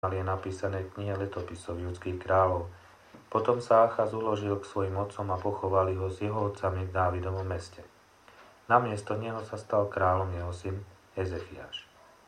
je napísané v knihe letopisov judských kráľov. Potom sa Achaz uložil k svojim otcom a pochovali ho s jeho otcami v Dávidovom meste. Namiesto neho sa stal kráľom jeho syn Ezechiáš.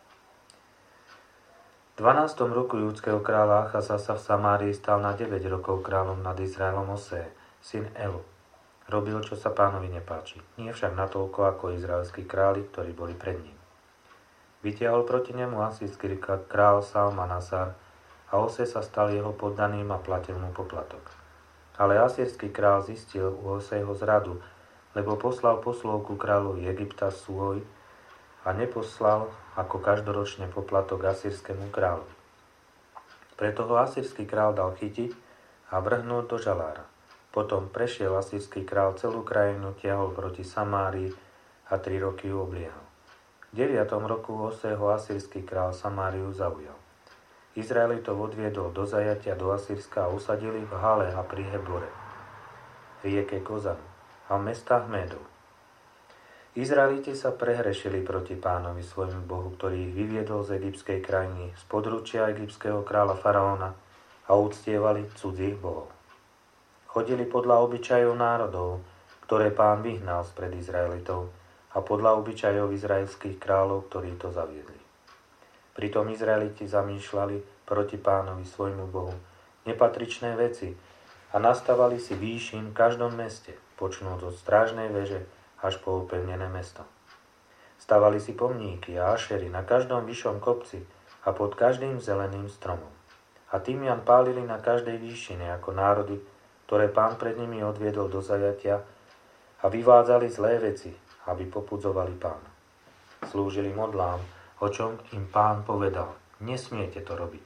V 12. roku judského kráľa Achaza sa v Samárii stal na 9 rokov kráľom nad Izraelom Osé, syn Elu. Robil, čo sa Pánovi nepáči, nie však natoľko ako izraelskí králi, ktorí boli pred ním. Vytiahol proti nemu asýrsky král Salmanasar a Osé sa stal jeho poddaným a platil mu poplatok. Ale asýrsky král zistil u Osého zradu, lebo poslal poslov ku kráľovi Egypta Suhoj a neposlal ako každoročne poplatok asýrskému kráľovi. Preto ho asýrsky král dal chytiť a vrhnúť do žalára. Potom prešiel asýrsky král celú krajinu, tiahol proti Samárii a 3 roky ju obliehal. V 9. roku Osého asýrsky král Samáriu zaujal. Izraelitov odviedol do zajatia do Asýrska a usadili v Hale a pri Hebore, rieke Kozanu a v mestách Médov. Izraeliti sa prehrešili proti Pánovi svojmu Bohu, ktorý ich vyviedol z egyptskej krajiny, z područia egyptského kráľa faraóna a uctievali cudzích bohov. Chodili podľa obyčajov národov, ktoré Pán vyhnal spred Izraelitov, a podľa obyčajov izraelských kráľov, ktorí to zaviedli. Pritom Izraeliti zamýšľali proti Pánovi svojmu Bohu nepatričné veci a nastavali si výšin v každom meste, počnúť od strážnej veže až po opevnené mesto. Stavali si pomníky a ašery na každom vyššom kopci a pod každým zeleným stromom. A tymian pálili na každej výšine ako národy, ktoré Pán pred nimi odviedol do zajatia, a vyvádzali zlé veci, aby popudzovali Pána. Slúžili modlám, o čom im Pán povedal: nesmiete to robiť.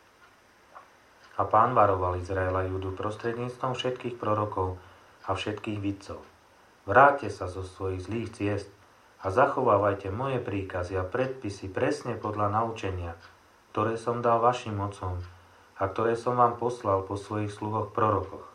A Pán varoval Izraela Judu prostredníctvom všetkých prorokov a všetkých vidcov. Vráťte sa zo svojich zlých ciest a zachovávajte moje príkazy a predpisy presne podľa naučenia, ktoré som dal vašim otcom a ktoré som vám poslal po svojich sluhoch prorokoch.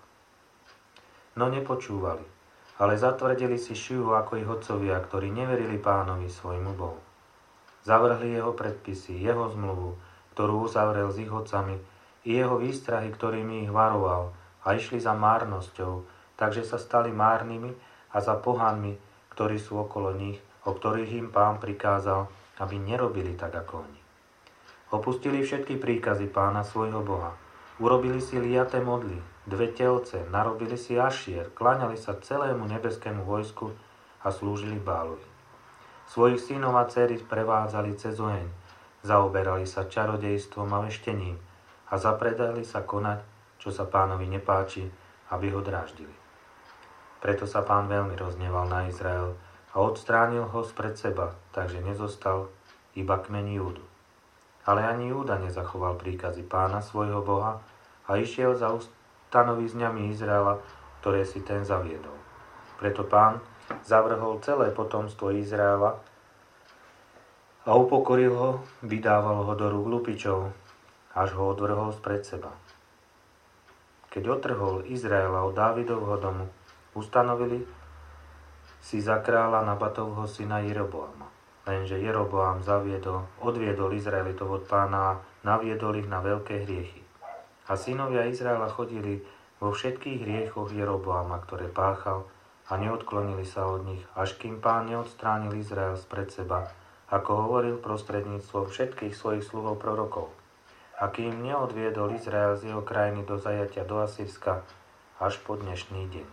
No nepočúvali, ale zatvrdili si šiu ako ich otcovia, ktorí neverili Pánovi svojmu Bohu. Zavrhli jeho predpisy, jeho zmluvu, ktorú uzavrel s ich otcami, i jeho výstrahy, ktorými ich varoval, a išli za márnosťou, takže sa stali márnymi a za pohanmi, ktorí sú okolo nich, o ktorých im Pán prikázal, aby nerobili tak ako oni. Opustili všetky príkazy Pána svojho Boha. Urobili si liaté modly, 2 telce, narobili si ašier, kláňali sa celému nebeskému vojsku a slúžili Bálovi. Svojich synov a dcery prevádzali cez oheň, zaoberali sa čarodejstvom a veštením a zapredali sa konať, čo sa Pánovi nepáči, aby ho dráždili. Preto sa Pán veľmi rozhneval na Izrael a odstránil ho spred seba, takže nezostal iba kmeň Júdu. Ale ani Júda nezachoval príkazy Pána svojho Boha a išiel za ustanovizňami Izraela, ktoré si ten zaviedol. Preto Pán zavrhol celé potomstvo Izraela a upokoril ho, vydával ho do rúk lupičov, až ho odvrhol spred seba. Keď otrhol Izraela od Dávidovho domu, ustanovili si za kráľa Nabatovho syna Jeroboama. Lenže Jeroboam odviedol Izraelitov od Pána a naviedol ich na veľké hriechy. A synovia Izraela chodili vo všetkých hriechoch Jeroboama, ktoré páchal, a neodklonili sa od nich, až kým Pán neodstránil Izrael spred seba, ako hovoril prostredníctvom všetkých svojich sluhov prorokov, a kým neodviedol Izrael z jeho krajiny do zajatia do Asýrska až po dnešný deň.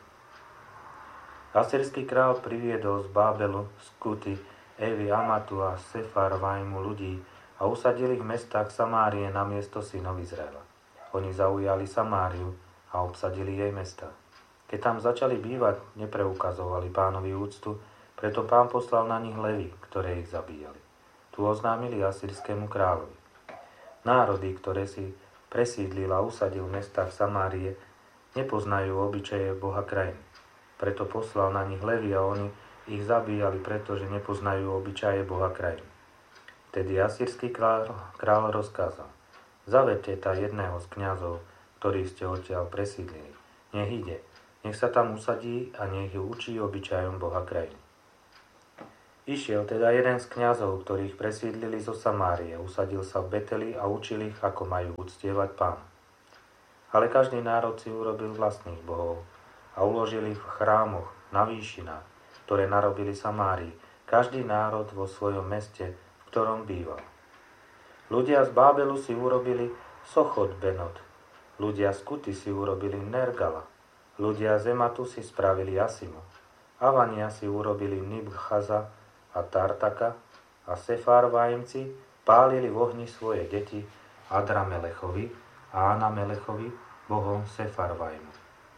Asýrsky král priviedol z Bábelu, z Kuty, Evy, Amatu a Sefarvajmu ľudí a usadili ich v mestách Samárie namiesto synov Izraela. Oni zaujali Samáriu a obsadili jej mestá. Keď tam začali bývať, nepreukazovali Pánovi úctu, preto Pán poslal na nich levy, ktoré ich zabíjali. Tu oznámili asýrskému kráľovi: národy, ktoré si presídlil a usadil v mestách Samárie, nepoznajú obyčaje Boha krajiny. Preto poslal na nich levy a oni ich zabíjali, pretože nepoznajú obyčaje Boha krajiny. Vtedy asýrsky kráľ rozkázal: zavedte tá jedného z kňazov, ktorých ste odtiaľ presídlili. Nech ide, nech sa tam usadí a nech ju učí obyčajom Boha krajiny. Išiel teda jeden z kňazov, ktorých presídlili zo Samárie, usadil sa v Beteli a učil ich, ako majú uctievať Pána. Ale každý národ si urobil vlastných bohov a uložil ich v chrámoch, na výšinách, ktoré narobili Samárii, každý národ vo svojom meste, v ktorom býval. Ľudia z Bábelu si urobili Sochot Benot, ľudia z Kuty si urobili Nergala, ľudia z Ematu si spravili Asimo, Avania si urobili Nibchaza a Tartaka a Sefarvaimci pálili v ohni svoje deti Adramelechovi a Anamelechovi, bohom Sefarvaimu.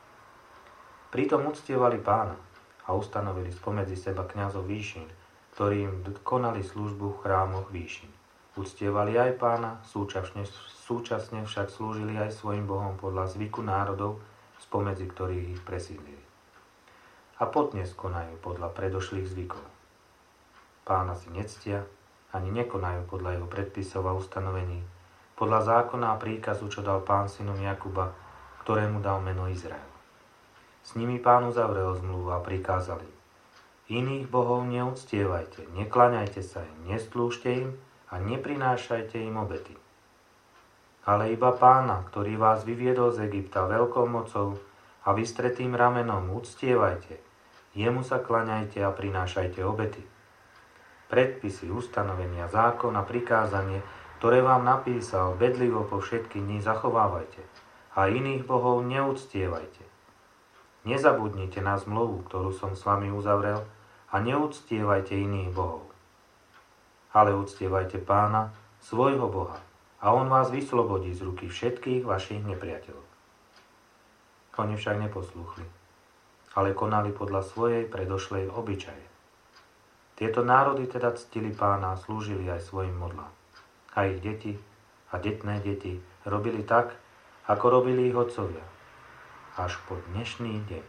Pritom uctievali Pána a ustanovili spomedzi seba kňazov výšin, ktorí im konali službu v chrámoch výšin. Uctievali aj Pána, súčasne však slúžili aj svojim bohom podľa zvyku národov, spomedzi ktorých ich presídlili. A podnes konajú podľa predošlých zvykov. Pána si nectia, ani nekonajú podľa jeho predpisov a ustanovení, podľa zákona a príkazu, čo dal Pán synom Jakuba, ktorému dal meno Izrael. S nimi Pán uzavrel zmluvu a prikázal im: iných bohov neuctievajte, nekláňajte sa im, neslúžte im a neprinášajte im obety. Ale iba Pána, ktorý vás vyviedol z Egypta veľkou mocou a vystretým ramenom, uctievajte, jemu sa klaňajte a prinášajte obety. Predpisy, ustanovenia, zákon a prikázanie, ktoré vám napísal, bedlivo po všetky dni zachovávajte a iných bohov neuctievajte. Nezabudnite na zmluvu, ktorú som s vami uzavrel, a neuctievajte iných bohov. Ale uctievajte Pána, svojho Boha, a on vás vyslobodí z ruky všetkých vašich nepriateľov. Oni však neposlúchli, ale konali podľa svojej predošlej obyčaje. Tieto národy teda ctili Pána a slúžili aj svojim modlám. A ich deti a detné deti robili tak, ako robili ich otcovia, až po dnešný deň.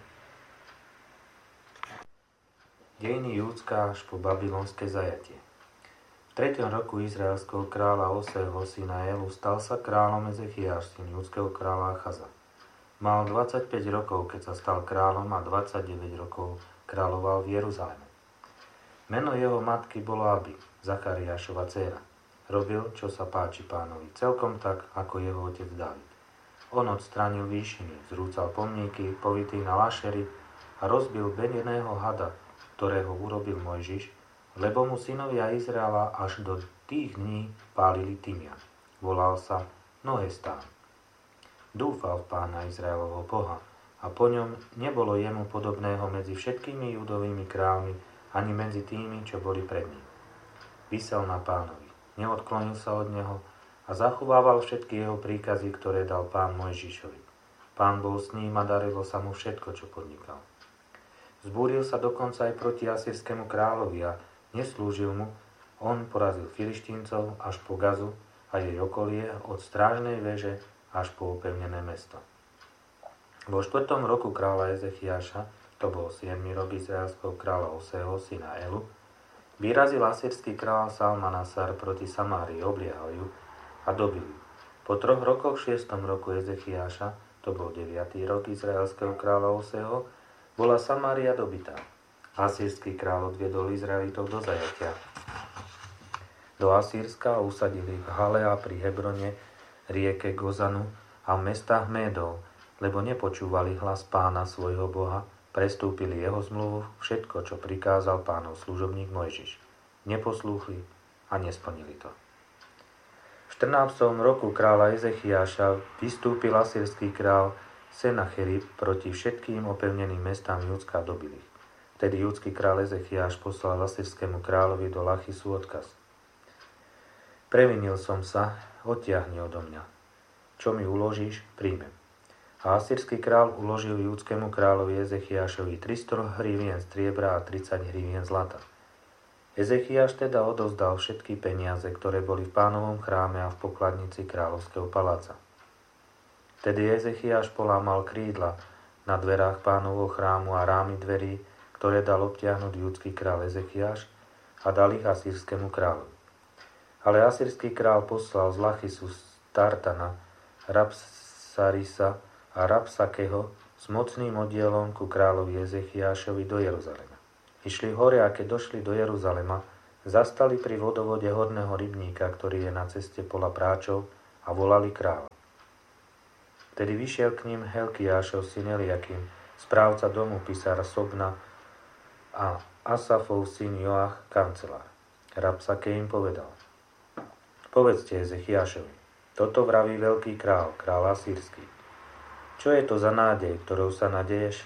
Dejiny Júdska až po babylonské zajatie. V 3. roku izraelského kráľa Oseho syna Elu stal sa kráľom Ezechiáš, syn júdskeho kráľa Achaza. Mal 25 rokov, keď sa stal kráľom, a 29 rokov kráľoval v Jeruzaleme. Meno jeho matky bolo Abi, Zachariášova dcéra. Robil, čo sa páči Pánovi, celkom tak, ako jeho otec Dávid. On odstránil výšiny, zrúcal pomníky, povitý na lašery, a rozbil beneného hada, ktorého urobil Mojžiš, lebo mu synovia Izraela až do tých dní pálili tymian. Volal sa Nohestán. Dúfal v Pána Izraelovho Boha a po ňom nebolo jemu podobného medzi všetkými judovými kráľmi ani medzi tými, čo boli pred ním. Visel na Pánovi, neodklonil sa od neho a zachovával všetky jeho príkazy, ktoré dal Pán Mojžišovi. Pán bol s ním a darilo sa mu všetko, čo podnikal. Zbúril sa dokonca aj proti asýrskému kráľovi a neslúžil mu. On porazil Filištíncov až po Gazu a jej okolie, od strážnej veže až po upevnené mesto. Vo 4. roku kráľa Ezechiáša, to bol 7. rok izraelského kráľa Oseho syna Elu, vyrazil asýrsky kráľ Salmanasar proti Samárii, obliehal ju a dobil ju. Po 3 rokoch v 6. roku Ezechiáša, to bol 9. rok izraelského kráľa Oseho, bola Samária dobitá. Asýrsky kráľ odviedol Izraelitov do zajatia. Do Asýrska usadili v Halea pri Hebrone, rieke Gozanu a v mestách Médov, lebo nepočúvali hlas Pána svojho Boha, prestúpili jeho zmluvu, všetko, čo prikázal Pánov služobník Mojžiš. Neposlúchli a nesplnili to. V 14. roku kráľa Ezechiáša vystúpil asýrsky král Senacherib proti všetkým opevneným mestám Júdska a dobil ich. Vtedy júdsky kráľ Ezechiáš poslal asýrskému kráľovi do Lachisu odkaz: Previnil som sa, odtiahni odo mňa. Čo mi uložíš, príjmem. A asýrsky kráľ uložil júdskému kráľovi Ezechiášovi 300 hrivien striebra a 30 hrivien zlata. Ezechiáš teda odovzdal všetky peniaze, ktoré boli v Pánovom chráme a v pokladnici kráľovského paláca. Tedy Ezechiáš polámal krídla na dverách Pánovho chrámu a rámy dverí, ktoré dal obtiahnuť júdsky kráľ Ezechiáš, a dal ich asýrskému kráľovi. Ale asýrsky kráľ poslal z Lachisu Tartana, Rabsarisa a Rabsakeho s mocným oddielom ku kráľovi Ezechiášovi do Jeruzalema. Išli hore a keď došli do Jeruzalema, zastali pri vodovode horného rybníka, ktorý je na ceste pola práčov, a volali kráľa. Tedy vyšiel k ním Helkiášov syn Eliakim, správca domu pisár Sobna a Asafov syn Joach, kancelár. Rabsake im povedal: Povedzte Ezechiášovi, toto vraví veľký král asýrsky. Čo je to za nádej, ktorou sa nadeješ?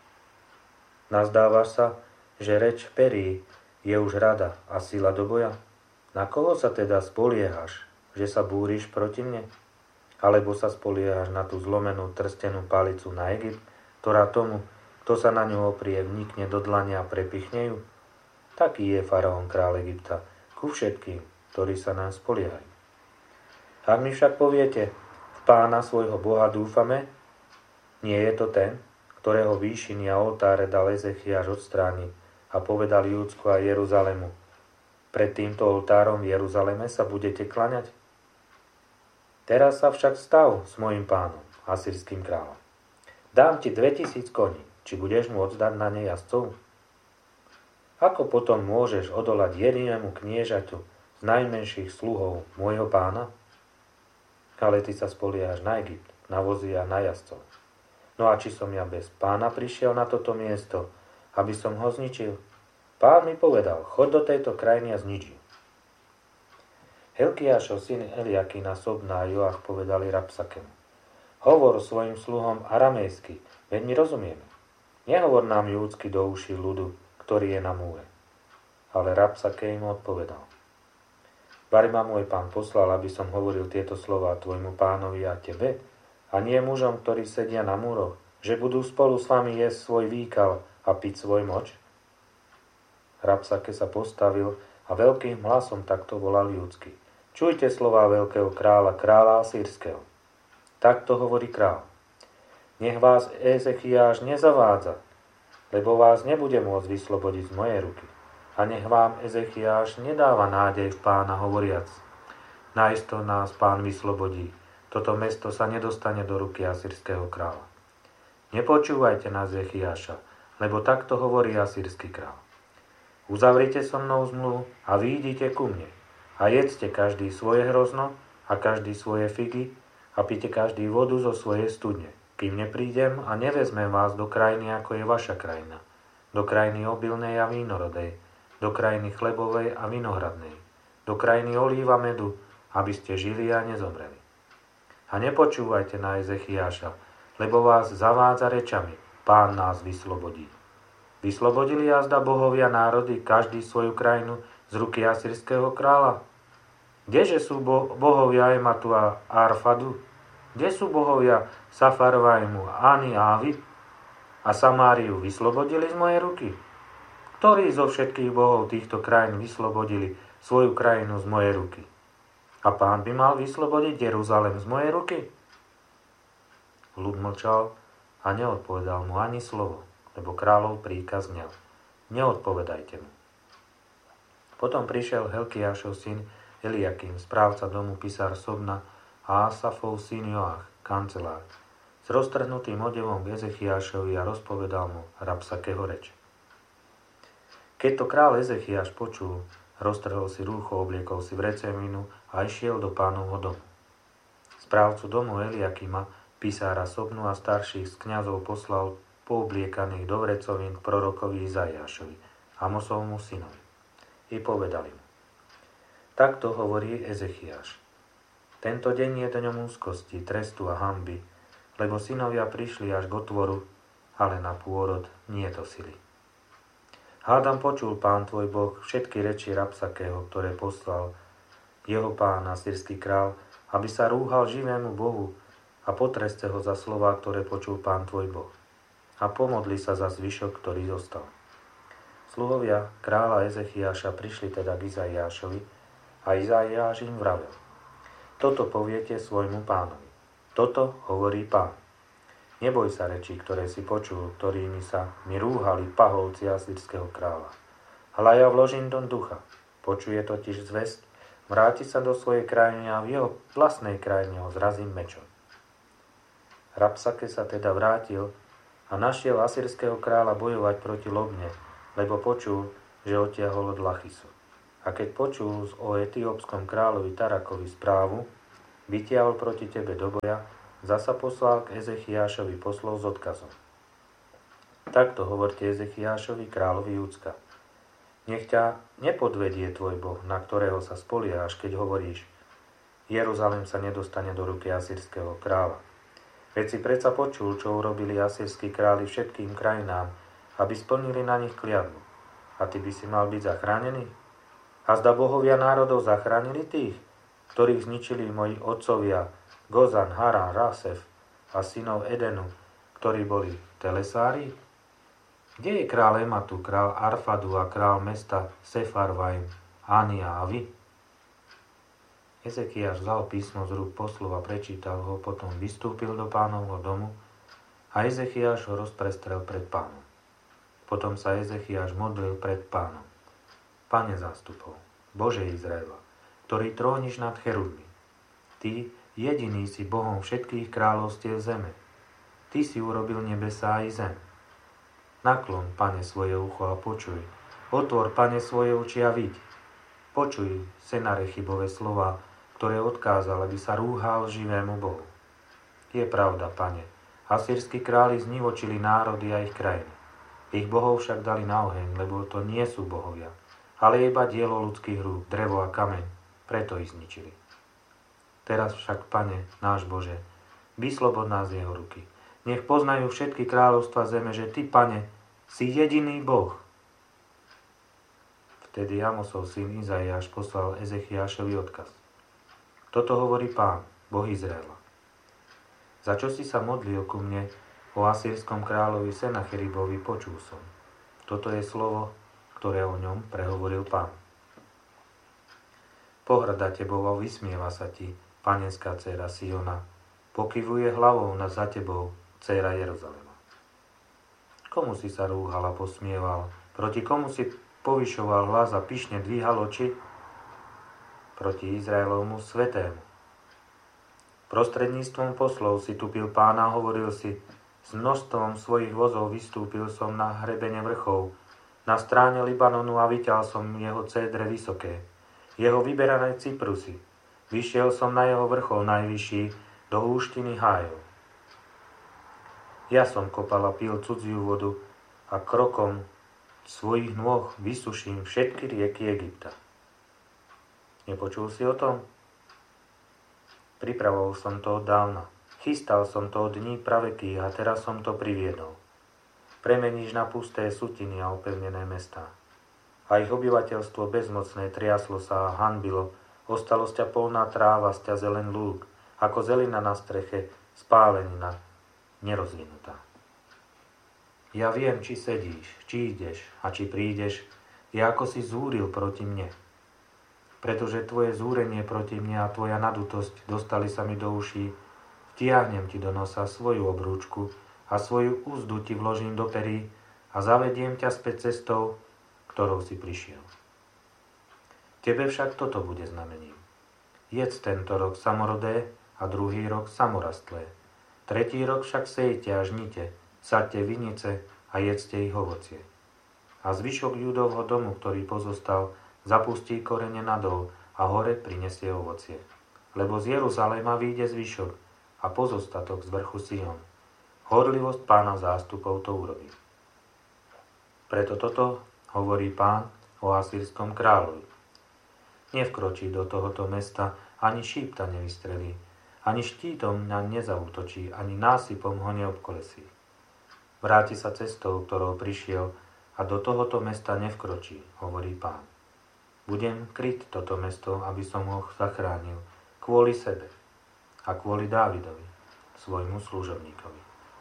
Nazdávaš sa, že reč perí je už rada a sila do boja? Na koho sa teda spoliehaš, že sa búriš proti mne? Alebo sa spoliehaš na tú zlomenú trstenú palicu na Egypt, ktorá tomu, kto sa na ňu oprie, vnikne do dlane a prepichne ju? Taký je faraón kráľ Egypta ku všetkým, ktorí sa nám spoliehajú. Ak mi však poviete, v Pána svojho Boha dúfame, nie je to ten, ktorého výšiny a oltáre dal Ezechiáš odstrániť a povedal Júdsku a Jeruzalému: Pred týmto oltárom v Jeruzaleme sa budete klaňať? Teraz sa však stav s mojim pánom, asýrským kráľom. Dám ti 2000 koní, či budeš môcť dať na ne jazdcov? Ako potom môžeš odolať jedinému kniežaťu z najmenších sluhov môjho pána? Ale ty sa spoliehaš na Egypt, na vozy a na jazdcov. No a či som ja bez pána prišiel na toto miesto, aby som ho zničil? Pán mi povedal: Choď do tejto krajiny a znič ju. Helkiášov syn Eliakína, Sobna a Joach povedali Rabsakemu: Hovor svojim sluhom aramejsky, veď my rozumieme. Nehovor nám júdsky do uší ľudu, ktorý je na múre. Ale Rabsake im odpovedal: Vari ma môj pán poslal, aby som hovoril tieto slová tvojmu pánovi a tebe, a nie mužom, ktorí sedia na múroch, že budú spolu s vami jesť svoj výkal a piť svoj moč? Rabsake sa postavil a veľkým hlasom takto volal ľudsky: Čujte slová veľkého kráľa asýrskeho. Takto hovorí kráľ: Nech vás Ezechiáš nezavádza, lebo vás nebude môcť vyslobodiť z mojej ruky. A nech vám Ezechiáš nedáva nádej v pána hovoriac: Naisto nás pán vyslobodí. Toto mesto sa nedostane do ruky asýrskeho kráľa. Nepočúvajte na Ezechiáša, lebo takto hovorí asýrsky kráľ. Uzavrite so mnou zmluvu a výjdite ku mne. A jedzte každý svoje hrozno a každý svoje figy a pite každý vodu zo svojej studne, kým neprídem a nevezmem vás do krajiny, ako je vaša krajina, do krajiny obilnej a vínorodej, do krajiny chlebovej a vinohradnej, do krajiny olíva medu, aby ste žili a nezomreli. A nepočúvajte na Ezechiáša, lebo vás zavádza rečami: Pán nás vyslobodí. Vyslobodili jazda bohovia národy, každý svoju krajinu, z ruky asýrskeho kráľa? Kdeže sú bohovia Ematu a Arfadu? Kde sú bohovia Safarvajmu, Ani a Avi? A Samáriu vyslobodili z mojej ruky? Ktorí zo všetkých bohov týchto krajín vyslobodili svoju krajinu z mojej ruky? A pán by mal vyslobodiť Jeruzalem z mojej ruky? Ľud mlčal a neodpovedal mu ani slovo, lebo kráľov príkaz znel: Neodpovedajte mu. Potom prišiel Helkiášov syn Eliakim, správca domu pisár Sobna, a Asafov syn Joach, kancelár, s roztrhnutým odevom k Ezechiášovi a rozpovedal mu Rabsakeho reč. Keď to kráľ Ezechiáš počul, roztrhol si rúcho, obliekol si vrecevinu a išiel do pánovho domu. Správcu domu Eliakima, pisára Sobnu a starších z kňazov poslal poobliekaných do vrecovín k prorokovi Izaiášovi, Amosovmu synovi. I povedali mu: Takto hovorí Ezechiáš: Tento deň je dňom úzkosti, trestu a hanby, lebo synovia prišli až k otvoru, ale na pôrod nie to sily. Hádam, počul pán tvoj Boh všetky reči Rabsakého, ktoré poslal jeho pán asýrsky král, aby sa rúhal živému Bohu a potreste ho za slová, ktoré počul pán tvoj Boh. A pomodli sa za zvyšok, ktorý zostal. Sluhovia kráľa Ezechiáša prišli teda k Izaiášovi a Izaiáš im vravel: Toto poviete svojmu pánovi. Toto hovorí pán. Neboj sa rečí, ktoré si počul, ktorými sa mi rúhali pahovci asýrskeho kráľa. Hľa ja vložím do ducha, počuje totiž zvesť, vráti sa do svojej krajiny a v jeho vlastnej krajine ho zrazím mečom. Rabsake sa teda vrátil a našiel asýrskeho kráľa bojovať proti Lobne lebo počul, že odtiahol od Lachisu. A keď počul o etiópskom kráľovi Tarakovi správu, vytiahol proti tebe do boja, zasa poslal k Ezechiášovi poslov s odkazom. Takto hovorte Ezechiášovi, kráľovi Júdska. Nech ťa nepodvedie tvoj Boh, na ktorého sa spoliehaš, keď hovoríš, Jeruzalém sa nedostane do ruky asýrskeho kráľa. Veď si predsa počul, čo urobili asýrski králi všetkým krajinám, aby splnili na nich kliatbu. A ty by si mal byť zachránený? A zda bohovia národov zachránili tých, ktorých zničili moji otcovia Gozan, Haran, Rasef a synov Edenu, ktorí boli Telesári? Kde je král Ematu, král Arfadu a král mesta Sefarvaim, Ania a vy? Ezekiáš vzal písmo z rúk poslov a prečítal ho, potom vystúpil do Pánovho domu a Ezechiáš ho rozprestrel pred Pánom. Potom sa Ezechiáš modlil pred Pánom. Pane zástupov, Bože Izraela, ktorý tróniš nad cherubmi, Ty jediný si Bohom všetkých kráľovstiev zeme. Ty si urobil nebesá i zem. Naklon, Pane, svoje ucho a počuj. Otvor, Pane, svoje oči a vidť. Počuj Senarechibove slova, ktoré odkázal, aby sa rúhal živému Bohu. Je pravda, Pane, asýrski králi znivočili národy a ich krajiny. Ich bohov však dali na oheň, lebo to nie sú bohovia, ale iba dielo ľudských rúk, drevo a kameň, preto ich zničili. Teraz však, Pane, náš Bože, vyslobod nás z jeho ruky. Nech poznajú všetky kráľovstva zeme, že Ty, Pane, si jediný Boh. Vtedy Amosov syn Izaiáš poslal Ezechiášovi odkaz. Toto hovorí Pán, Boh Izraela. Za čo si sa modlil ku mne o asýrskom kráľovi Senacheribovi, počul som. Toto je slovo, ktoré o ňom prehovoril Pán. Pohrda tebou a vysmieva sa ti, panenská dcéra Siona, pokyvuje hlavou za tebou, dcéra Jeruzalema. Komu si sa rúhal a posmieval? Proti komu si povyšoval hlas a pyšne dvíhal oči? Proti Izraelovmu svetému. Prostredníctvom poslov si tupil Pána, hovoril si, s množstvom svojich vozov vystúpil som na hrebene vrchov, na stráne Libanonu a vyťal som jeho cédre vysoké, jeho vyberané cyprusy. Vyšiel som na jeho vrchol najvyšší, do húštiny hájov. Ja som kopal a pil cudziu vodu a krokom svojich nôh vysuším všetky rieky Egypta. Nepočul si o tom? Pripravoval som to od dávna. Chystal som to od dní pravekých a teraz som to priviedol. Premeníš na pusté sutiny a opevnené mestá. A ich obyvateľstvo bezmocné triaslo sa a hanbilo, ostalo z ťa polná tráva, z ťa zelen lúk, ako zelina na streche, spálenina, nerozvinutá. Ja viem, či sedíš, či ideš a či prídeš, je ako si zúril proti mne. Pretože tvoje zúrenie proti mne a tvoja nadutosť dostali sa mi do uší, vtiahnem ti do nosa svoju obrúčku a svoju úzdu ti vložím do perí a zavediem ťa späť cestou, ktorou si prišiel. Tebe však toto bude znamením. Jedz tento rok samorodé a druhý rok samorastlé. Tretí rok však sejte a žnite, saďte vinice a jedzte ich ovocie. A zvyšok Judovho domu, ktorý pozostal, zapustí korene nadol a hore prinesie ovocie. Lebo z Jeruzaléma vyjde zvyšok a pozostatok z vrchu Sion. Horlivosť Pána zástupov to urobí. Preto toto hovorí Pán o asýrskom kráľovi. Nevkročí do tohoto mesta, ani šípta nevystrelí, ani štítom naň nezaútočí, ani násypom ho neobkolesí. Vráti sa cestou, ktorou prišiel, a do tohoto mesta nevkročí, hovorí Pán. Budem kryť toto mesto, aby som ho zachránil, kvôli sebe a kvôli Dávidovi, svojmu služobníkovi.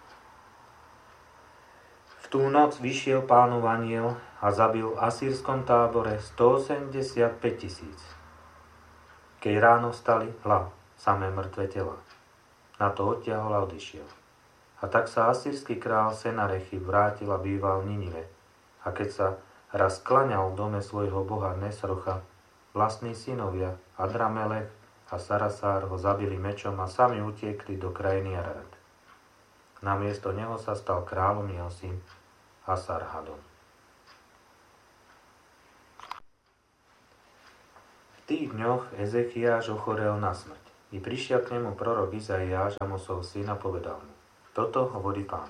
V tú noc vyšiel Pánov anjel a zabil v asýrskom tábore 185 000. Keď ráno vstali, hľa, samé mŕtve tela. Na to odtiahol a odišiel. A tak sa asýrsky král Senarechib vrátil a býval v Ninive. A keď sa raz klaňal v dome svojho boha Nesrocha, vlastní synovia Adramelech a Sarasár ho zabili mečom a sami utiekli do krajiny Ararat. Namiesto neho sa stal kráľom jeho syn Asarhadon. tých dňoch Ezechiáš ochorel na smrť. I prišiel k nemu prorok Izaiáš, Amosov syn, a povedal mu: Toto hovorí Pán.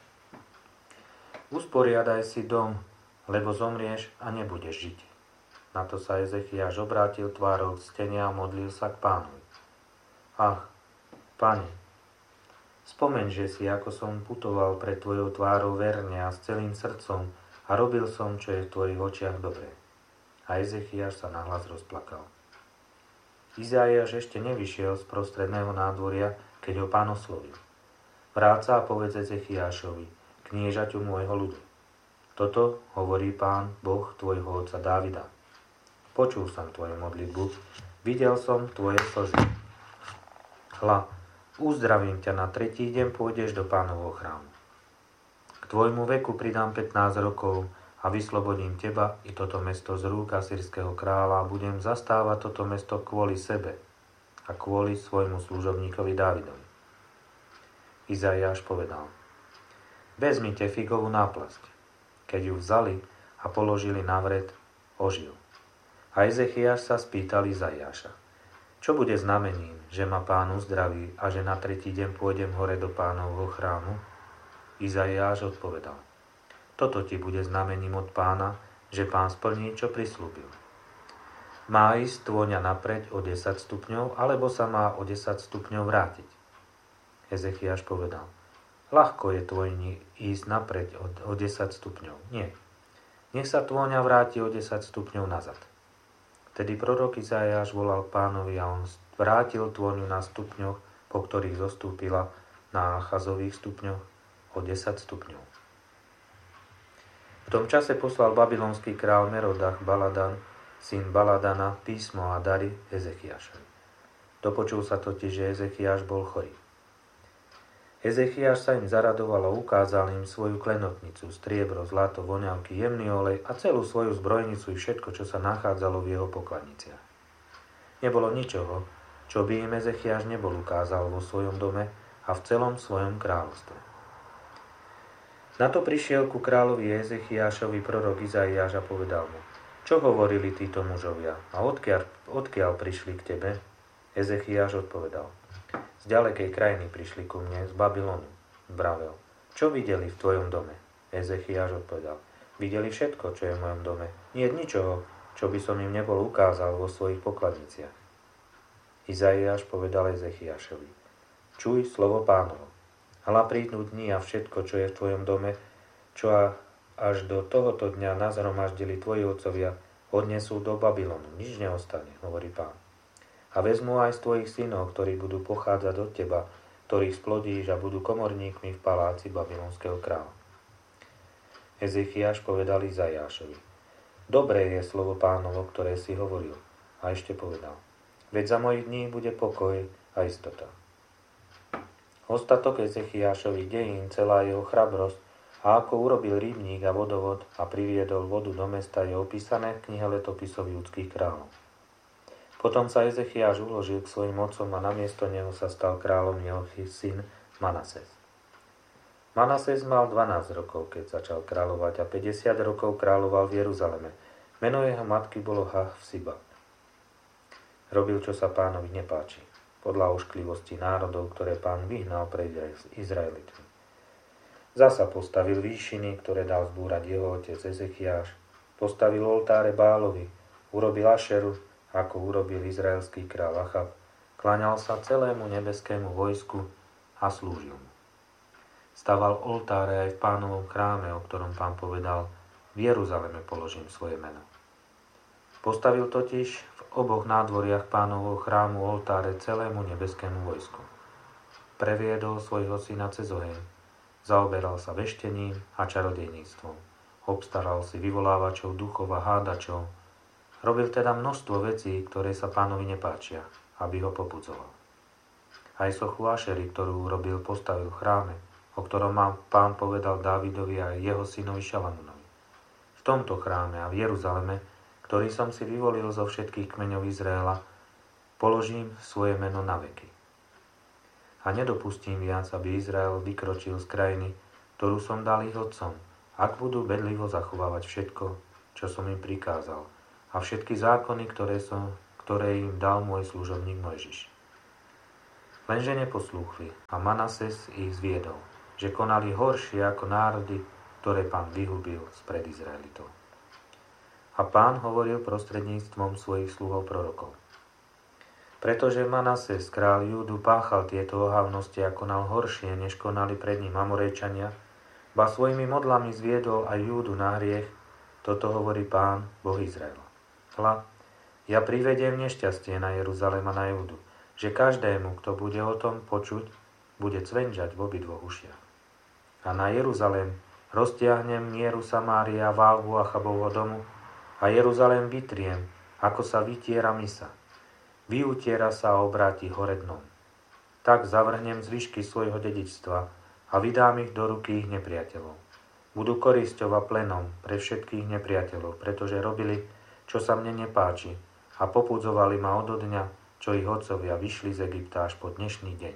Usporiadaj si dom, lebo zomrieš a nebudeš žiť. Na to sa Ezechiáš obrátil tvárou k stene a modlil sa k Pánovi. Ach, Pane, spomeň, že si, ako som putoval pred tvojou tvárou verne a s celým srdcom a robil som, čo je v tvojich očiach dobré. A Ezechiáš sa nahlas rozplakal. Izaiáš ešte nevyšiel z prostredného nádvoria, keď ho Pán oslovil. Vráť sa a povedz Ezechiášovi, kniežaťu môjho ľudu. Toto hovorí Pán, Boh tvojho otca Dávida. Počul som tvoju modlitbu, videl som tvoje slzy. Hľa, uzdravím ťa, na 3. deň pôjdeš do Pánovho chrámu. K tvojmu veku pridám 15 rokov a vyslobodím teba i toto mesto z rúk asýrskeho kráľa a budem zastávať toto mesto kvôli sebe a kvôli svojmu služobníkovi Dávidovi. Izaiáš povedal: Vezmite figovú náplasť. Keď ju vzali a položili na vred, ožil. A Ezechiáš sa spýtal Izaiáša: Čo bude znamením, že ma Pán uzdraví a že na 3. deň pôjdem hore do Pánovho chrámu? Izaiáš odpovedal: Toto ti bude znamením od Pána, že Pán splní, čo prislúbil. Má ísť tôňa napreď o 10 stupňov, alebo sa má o 10 stupňov vrátiť? Ezechiáš povedal: Ľahko je tvojni ísť napreď o 10 stupňov. Nie. Nech sa tôňa vráti o 10 stupňov nazad. Vtedy prorok Izaiáš volal Pánovi a on vrátil tôňu na stupňoch, po ktorých zostúpila na Achazových stupňoch o 10 stupňov. V tom čase poslal babylonský král Merodach Baladan, syn Baladana, písmo a dary Ezechiášovi. Dopočul sa totiž, že Ezechiáš bol chorý. Ezechiáš sa im zaradoval a ukázal im svoju klenotnicu, striebro, zlato, voňavky, jemný olej a celú svoju zbrojnicu i všetko, čo sa nachádzalo v jeho pokladniciach. Nebolo ničoho, čo by im Ezechiáš nebol ukázal vo svojom dome a v celom svojom kráľovstve. Na to prišiel ku kráľovi Ezechiášovi prorok Izaiáš a povedal mu: Čo hovorili títo mužovia a odkiaľ prišli k tebe? Ezechiáš odpovedal: Z ďalekej krajiny prišli ku mne, z Babylonu. Vravel: Čo videli v tvojom dome? Ezechiáš odpovedal: Videli všetko, čo je v mojom dome. Nie je ničoho, čo by som im nebol ukázal vo svojich pokladniciach. Izaiáš povedal Ezechiášovi: Čuj slovo Pánovo. Hľa prídu dni a všetko, čo je v tvojom dome, čo až do tohoto dňa nazhromaždili tvoji otcovia, odnesú do Babylonu. Nič neostane, hovorí Pán. A vezmu aj z tvojich synov, ktorí budú pochádzať od teba, ktorých splodíš a budú komorníkmi v paláci babylonského kráľa. Ezechiáš povedal Izaiášovi: Dobré je slovo Pánovo, ktoré si hovoril. A ešte povedal: Veď za mojich dní bude pokoj a istota. Ostatok Ezechiášových dejín, celá jeho chrabrosť a ako urobil rybník a vodovod a priviedol vodu do mesta, je opísané v knihe letopisov judských kráľov. Potom sa Ezechiáš uložil k svojim otcom a namiesto neho sa stal kráľom jeho syn Manases. Manases mal 12 rokov, keď začal kráľovať, a 50 rokov kráľoval v Jeruzaleme. Meno jeho matky bolo Hafsiba. Robil, čo sa Pánovi nepáči, podľa ošklivosti národov, ktoré Pán vyhnal pred Izraelitmi. Zasa postavil výšiny, ktoré dal zbúrať jeho otec Ezechiáš. Postavil oltáre Bálovi, urobil Ašeru, ako urobil izraelský kráľ Achab. Kláňal sa celému nebeskému vojsku a slúžil mu. Staval oltáre aj v Pánovom chráme, o ktorom Pán povedal: V Jeruzaleme položím svoje meno. Postavil totiž v oboch nádvoriach Pánovho chrámu oltáre celému nebeskému vojsku. Previedol svojho syna cez oheň. Zaoberal sa veštením a čarodejníctvom. Obstaral si vyvolávačov duchov a hádačov. Robil teda množstvo vecí, ktoré sa Pánovi nepáčia, aby ho popudzoval. Aj sochu Ašery, ktorú urobil, postavil v chráme, o ktorom Pán povedal Dávidovi a jeho synovi Šalamúnovi. V tomto chráme a v Jeruzaleme, ktorý som si vyvolil zo všetkých kmeňov Izraela, položím svoje meno na veky. A nedopustím viac, aby Izrael vykročil z krajiny, ktorú som dal ich otcom, ak budú bedlivo zachovávať všetko, čo som im prikázal, a všetky zákony, ktoré im dal môj služobník Mojžiš. Lenže neposlúchli a Manases ich zviedol, že konali horšie ako národy, ktoré Pán vyhubil spred Izraelitov. A Pán hovoril prostredníctvom svojich sluhov prorokov. Pretože Manases, kráľ Júdu, páchal tieto ohavnosti a konal horšie, než konali pred ním Amorejčania, ba svojimi modlami zviedol aj Júdu na hriech, toto hovorí Pán, Boh Izraela. Hľa, ja privediem nešťastie na Jeruzalém a na Júdu, že každému, kto bude o tom počuť, bude cvenžať v obidvoch ušiach. A na Jeruzalém roztiahnem mieru Samária, válhu Achabovho domu a Jeruzalém vytriem, ako sa vytiera mysa. Vyutiera sa a obráti hore dnom. Tak zavrhnem zvyšky svojho dedičstva a vydám ich do ruky ich nepriateľov. Budú korisťou a plenom pre všetkých nepriateľov, pretože robili, čo sa mne nepáči a popudzovali ma odo dňa, čo ich otcovia vyšli z Egypta až po dnešný deň.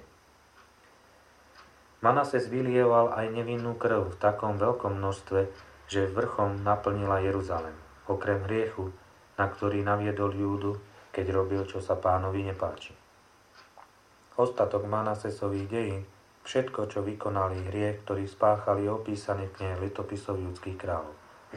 Manases vylieval aj nevinnú krv v takom veľkom množstve, že vrchom naplnila Jeruzalém, okrem hriechu, na ktorý naviedol Júdu, keď robil, čo sa Pánovi nepáči. Ostatok Manasesových dejín, všetko, čo vykonali, hriech, ktorý spáchali, opísaný v knihe letopisov judských kráľov.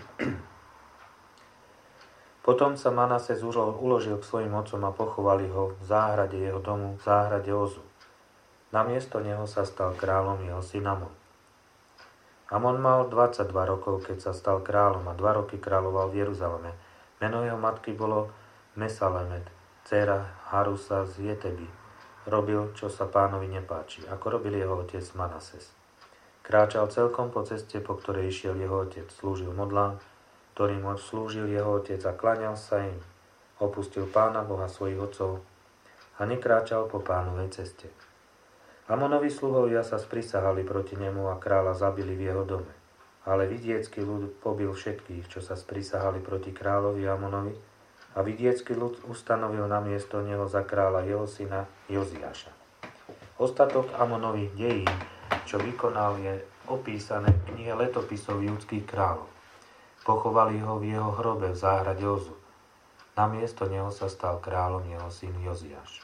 Potom sa Manases uložil k svojim otcom a pochovali ho v záhrade jeho domu, v záhrade Ozu. Namiesto neho sa stal kráľom jeho syn Amon. Amon mal 22 rokov, keď sa stal kráľom a 2 roky kráľoval v Jeruzaleme. Meno jeho matky bolo Mesalemet, dcéra Harusa z Jeteby. Robil, čo sa Pánovi nepáči, ako robil jeho otec Manases. Kráčal celkom po ceste, po ktorej išiel jeho otec, slúžil modlám, ktorým slúžil jeho otec a klaňal sa im. Opustil Pána Boha svojich otcov a nekráčal po Pánovej ceste. Amonovi sluhovia sa sprisahali proti nemu a kráľa zabili v jeho dome. Ale vidiecký ľud pobil všetkých, čo sa sprisahali proti kráľovi Amonovi, a vidiecký ľud ustanovil namiesto neho za kráľa jeho syna Joziáša. Ostatok Amonových dejín, čo vykonal, je opísané v knihe letopisov judských kráľov. Pochovali ho v jeho hrobe v záhrade Ozu. Namiesto neho sa stal kráľom jeho syn Joziáš.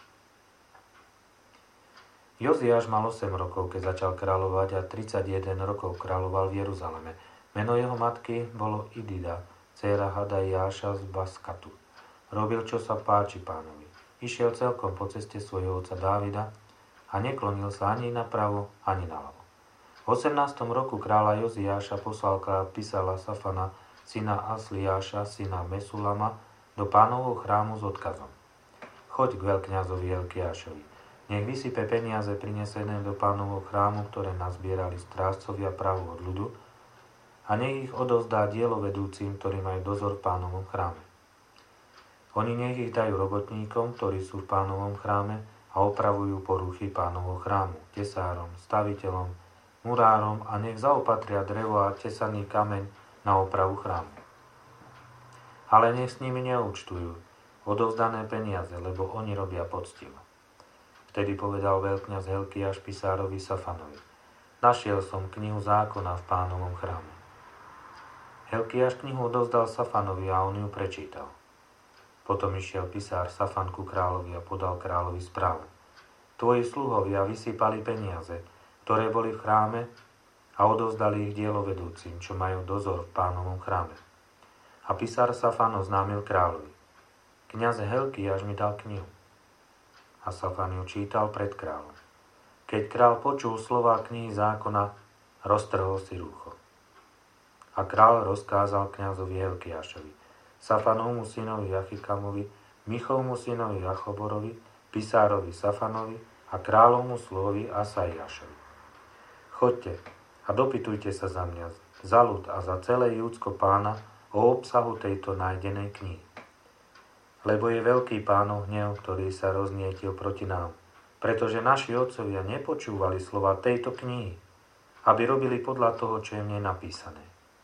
Joziáš mal 8 rokov, keď začal kráľovať a 31 rokov kráľoval v Jeruzaleme. Meno jeho matky bolo Idida, dcéra Hadajáša z Baskatu. Robil, čo sa páči Pánovi. Išiel celkom po ceste svojho otca Dávida a neklonil sa ani napravo, ani naľavo. V 18. roku kráľa Joziáša poslal písala Safana, syna Asliáša, syna Mesulama, do Pánovho chrámu s odkazom. Choď k veľkňazovi Hilkiášovi. Nech vysype peniaze prinesené do Pánovho chrámu, ktoré nazbierali strážcovia právu od ľudu, a nech ich odovzdá dielovedúcim, ktorí majú dozor v Pánovom chráme. Oni nech ich dajú robotníkom, ktorí sú v Pánovom chráme a opravujú poruchy Pánovho chrámu, tesárom, staviteľom, murárom a nech zaopatria drevo a tesaný kameň na opravu chrámu. Ale nech s nimi neúčtujú odovzdané peniaze, lebo oni robia poctivo. Vtedy povedal veľkňaz Hilkiáš pisárovi Safanovi: Našiel som knihu zákona v Pánovom chráme. Hilkiáš knihu odovzdal Safanovi a on ju prečítal. Potom išiel pisár Safan ku kráľovi a podal kráľovi správu. Tvoji sluhovia vysypali peniaze, ktoré boli v chráme, a odovzdali ich dielovedúcim, čo majú dozor v Pánovom chráme. A pisár Safan oznámil kráľovi: Kňaz Hilkiáš mi dal knihu. A Safan ju čítal pred kráľom. Keď kráľ počul slová knihy zákona, roztrhol si rúcho. A kráľ rozkázal kňazovi Hilkiášovi, Safanovmu synovi Achikamovi, Michovmu synovi Achoborovi, pisárovi Safanovi a kráľovmu sluhovi Asaiášovi: Choďte a dopytujte sa za mňa, za ľud a za celé Júdsko Pána o obsahu tejto nájdenej knihy. Lebo je veľký Pánov hnev, ktorý sa roznietil proti nám, pretože naši otcovia nepočúvali slova tejto knihy, aby robili podľa toho, čo je v nej napísané.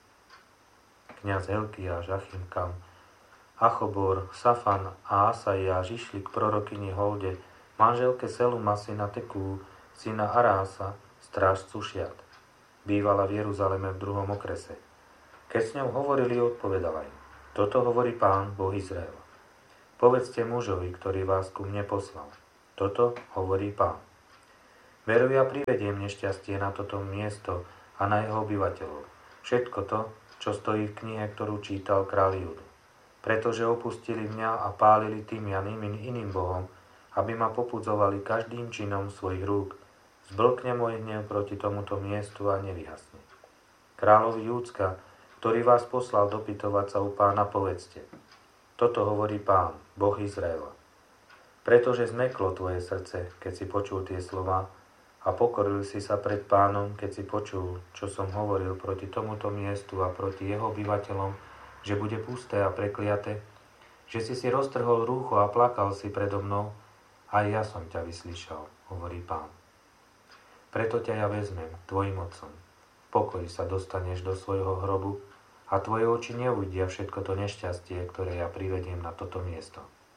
Kňaz Hilkiáš, Achimkam, Achobor, Safan a Asaiáš išli k prorokyni Holde, manželke Seluma syna Tekú, syna Arása, strážcu Šiat. Bývala v Jeruzaleme v 2. okrese. Keď s ňou hovorili, odpovedala im: Toto hovorí Pán, Boh Izraela. povedzte mužovi, ktorý vás ku mne poslal. Toto hovorí Pán. Veru, ja privediem nešťastie na toto miesto a na jeho obyvateľov. Všetko to, čo stojí v knihe, ktorú čítal kráľ Júdu. Pretože opustili mňa a pálili Tymian iným bohom, aby ma popudzovali každým činom svojich rúk. Zblkne môj hnev proti tomuto miestu a nevyhasne. Kráľovi Júdska, ktorý vás poslal dopytovať sa u Pána, povedzte. Toto hovorí Pán, Boh Izraela. Pretože zmeklo tvoje srdce, keď si počul tie slová, a pokoril si sa pred Pánom, keď si počul, čo som hovoril proti tomuto miestu a proti jeho obyvateľom, že bude pusté a prekliaté, že si roztrhol rúcho a plakal si predo mnou, aj ja som ťa vyslyšal, hovorí Pán. Preto ťa ja vezmem, tvojim otcom. V pokoji sa dostaneš do svojho hrobu a tvoje oči neuvidia všetko to nešťastie, ktoré ja privediem na toto miesto.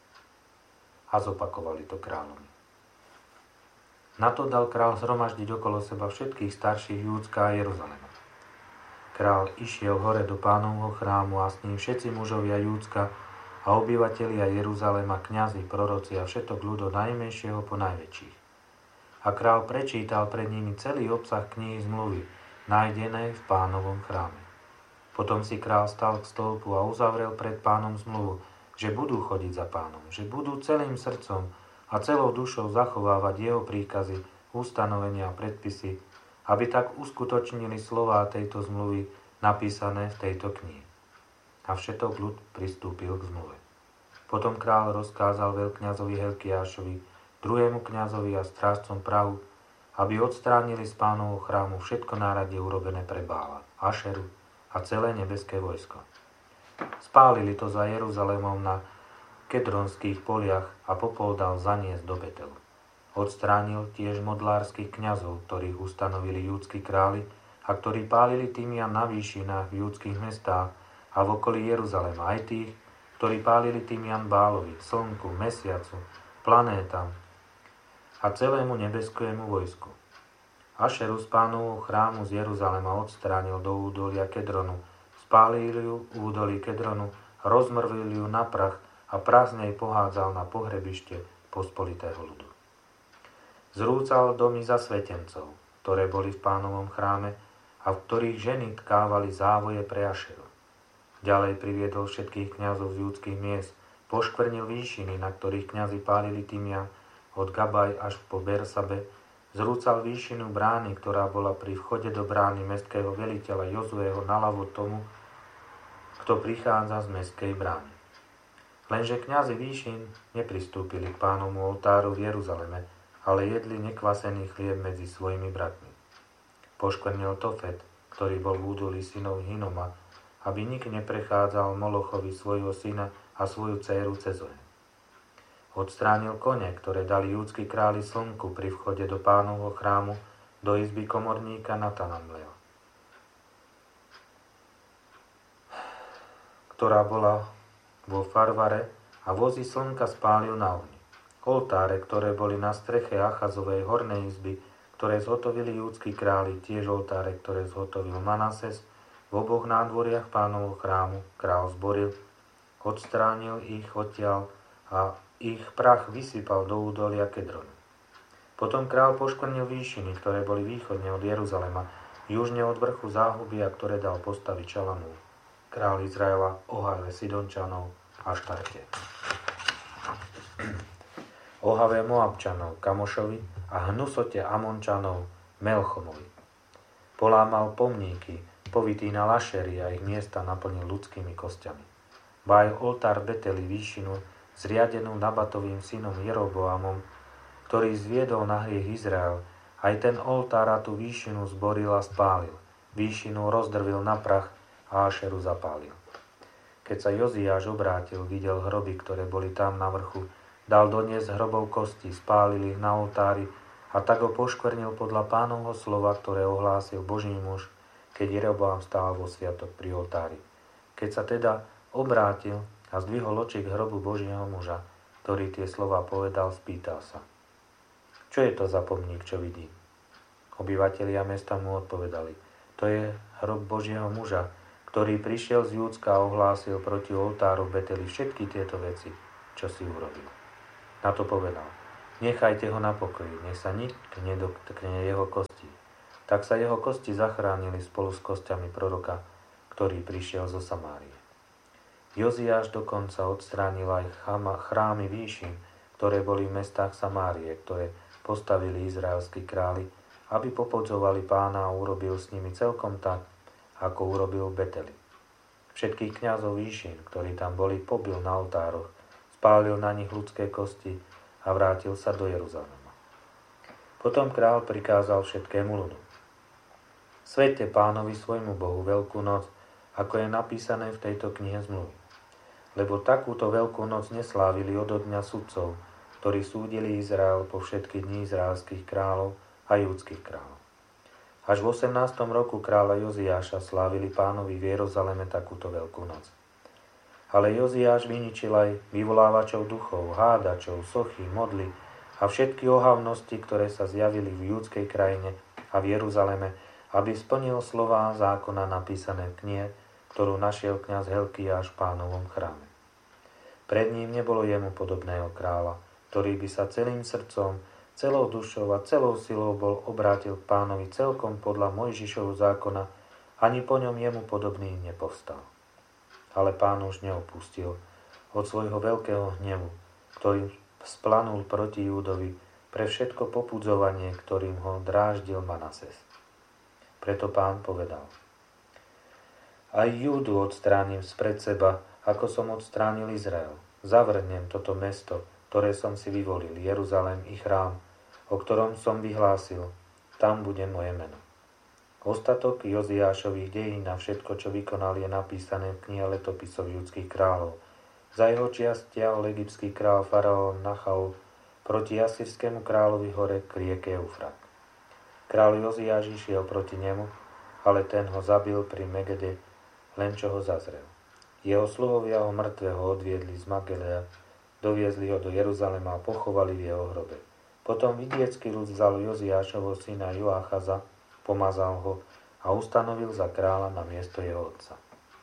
A zopakovali to kráľovi. Na to dal král zhromaždiť okolo seba všetkých starších Júdska a Jeruzalema. Král išiel hore do Pánovho chrámu a s ním všetci mužovia Júdska a obyvatelia Jeruzalema, kňazi, proroci a všetok ľud od najmenšieho po najväčších. A král prečítal pred nimi celý obsah knihy zmluvy, nájdenej v Pánovom chráme. Potom si král stal k stĺpu a uzavrel pred Pánom zmluvu, že budú chodiť za Pánom, že budú celým srdcom a celou dušou zachovávať jeho príkazy, ustanovenia a predpisy, aby tak uskutočnili slová tejto zmluvy napísané v tejto knihe. A všetok ľud pristúpil k zmluve. Potom kráľ rozkázal veľkňazovi Helkiášovi, druhému kňazovi a strážcom prahu, aby odstránili z Pánovho chrámu všetko náradie urobené pre Bála, Ašeru a celé nebeské vojsko. Spálili to za Jeruzalémom na Kedronských poliach a popol dal zaniesť do Betelu. Odstránil tiež modlárskych kňazov, ktorých ustanovili júdski králi a ktorí pálili Tymian na výšinách v júdskych mestách a v okolí Jeruzalema, aj tých, ktorí pálili Tymian Bálovi, slnku, mesiacu, planétam a celému nebeskému vojsku. Ašeru z Pánovho chrámu z Jeruzalema odstránil do údolia Kedronu, spálili ju v údolí Kedronu, rozmrvili ju na prach a prach z nej pohádzal na pohrebište pospolitého ľudu. Zrúcal domy zasvetencov, ktoré boli v Pánovom chráme a v ktorých ženy tkávali závoje pre Ašeru. Ďalej priviedol všetkých kňazov z júdskych miest, poškvrnil výšiny, na ktorých kňazi pálili Tymian od Gabaj až po Bersabe, zrúcal výšinu brány, ktorá bola pri vchode do brány mestského veliteľa Jozueho naľavo tomu, kto prichádza z mestskej brány. Lenže kňazi výšin nepristúpili k Pánovmu oltáru v Jeruzaleme, ale jedli nekvasený chlieb medzi svojimi bratmi. Poškvrnil Tofet, ktorý bol v údolí synov Hinoma, aby nik neprechádzal Molochovi svojho syna a svoju dcéru cez oheň. Odstránil kone, ktoré dali júdski králi slnku pri vchode do Pánovho chrámu do izby komorníka Natanamlea, ktorá bola vo Farvare, a vozy slnka spálil na ohni. Oltáre, ktoré boli na streche Achazovej hornej izby, ktoré zhotovili júdski králi, tiež oltáre, ktoré zhotovil Manases, v oboch nádvoriach Pánovho chrámu král zboril, odstránil ich odtiaľ a ich prach vysypal do údolia Kedronu. Potom král poškvrnil výšiny, ktoré boli východne od Jeruzalema, južne od vrchu záhuby, a ktoré dal postaviť Šalamún, král Izraela, Ohave Sidončanov a Štarte. Ohave Moabčanov Kamošovi a Hnusote Amončanov Melchomovi. Polámal pomníky, povytínal Ašery a ich miesta naplnil ľudskými kostiami. Báj oltár Beteli výšinu, zriadenú Nabatovým synom Jeroboamom, ktorý zviedol na hriech Izrael, aj ten oltár a tú výšinu zboril a spálil. Výšinu rozdrvil na prach a Ašeru zapálil. Keď sa Joziáš obrátil, videl hroby, ktoré boli tam na vrchu, dal doniesť hrobov kosti, spálil ich na oltári a tak ho poškvrnil podľa Pánovho slova, ktoré ohlásil Boží muž, keď Jeroboam stál vo sviatok pri oltári. Keď sa teda obrátil a zdvihol oči k hrobu Božieho muža, ktorý tie slova povedal, spýtal sa: Čo je to za pomník, čo vidím? Obyvatelia mesta mu odpovedali: To je hrob Božieho muža, ktorý prišiel z Júdska a ohlásil proti oltáru v Beteli všetky tieto veci. čo si urobil. Na to povedal: nechajte ho na pokoji, nech sa nik nedotkne jeho kostí. Tak sa jeho kosti zachránili spolu s kostiami proroka, ktorý prišiel zo Samárie. Joziáš dokonca odstránil aj chrámy výšin, ktoré boli v mestách Samárie, ktoré postavili izraelskí králi, aby popodzovali Pána a urobil s nimi celkom tak, ako urobil v Beteli. Všetkých kňazov výšin, ktorí tam boli, pobil na oltároch, spálil na nich ľudské kosti a vrátil sa do Jeruzalema. Potom král prikázal všetkému ľudu: sväťte Pánovi svojmu Bohu Veľkú noc, ako je napísané v tejto knihe zmluvy. Lebo takúto Veľkú noc neslávili odo dňa sudcov, ktorí súdili Izrael po všetky dni izraelských kráľov a júdskych kráľov. Až v 18. roku kráľa Joziáša slávili Pánovi v Jeruzaleme takúto Veľkú noc. Ale Joziáš vyničil aj vyvolávačov duchov, hádačov, sochy, modly a všetky ohavnosti, ktoré sa zjavili v júdskej krajine a v Jeruzaleme, aby splnil slová zákona napísané v knihe, ktorú našiel kňaz Helkiáš v Pánovom chráme. Pred ním nebolo jemu podobného kráľa, ktorý by sa celým srdcom, celou dušou a celou silou bol obrátil k Pánovi celkom podľa Mojžišovho zákona, ani po ňom jemu podobný nepovstal. Ale Pán už neopustil od svojho veľkého hnevu, ktorý splanul proti Júdovi pre všetko popudzovanie, ktorým ho dráždil Manases. Preto Pán povedal: aj Júdu odstránim spred seba, ako som odstránil Izrael. Zavrhnem toto mesto, ktoré som si vyvolil, Jeruzalém i chrám, o ktorom som vyhlásil: tam bude moje meno. Ostatok Joziášových dejín a všetko, čo vykonal, je napísané v knihe letopisov judských kráľov. Za jeho čias stiahol egyptský král faraón Nachao proti asýrskému kráľovi hore k rieke Eufrat. Král Joziáš išiel proti nemu, ale ten ho zabil pri Megede, len čo ho zazrel. Jeho sluhovia ho mŕtvého odviedli z Magelea, doviezli ho do Jeruzalema a pochovali v jeho hrobe. Potom vidiecký ľud vzal Joziášovho syna Joachaza, pomazal ho a ustanovil za kráľa na miesto jeho otca.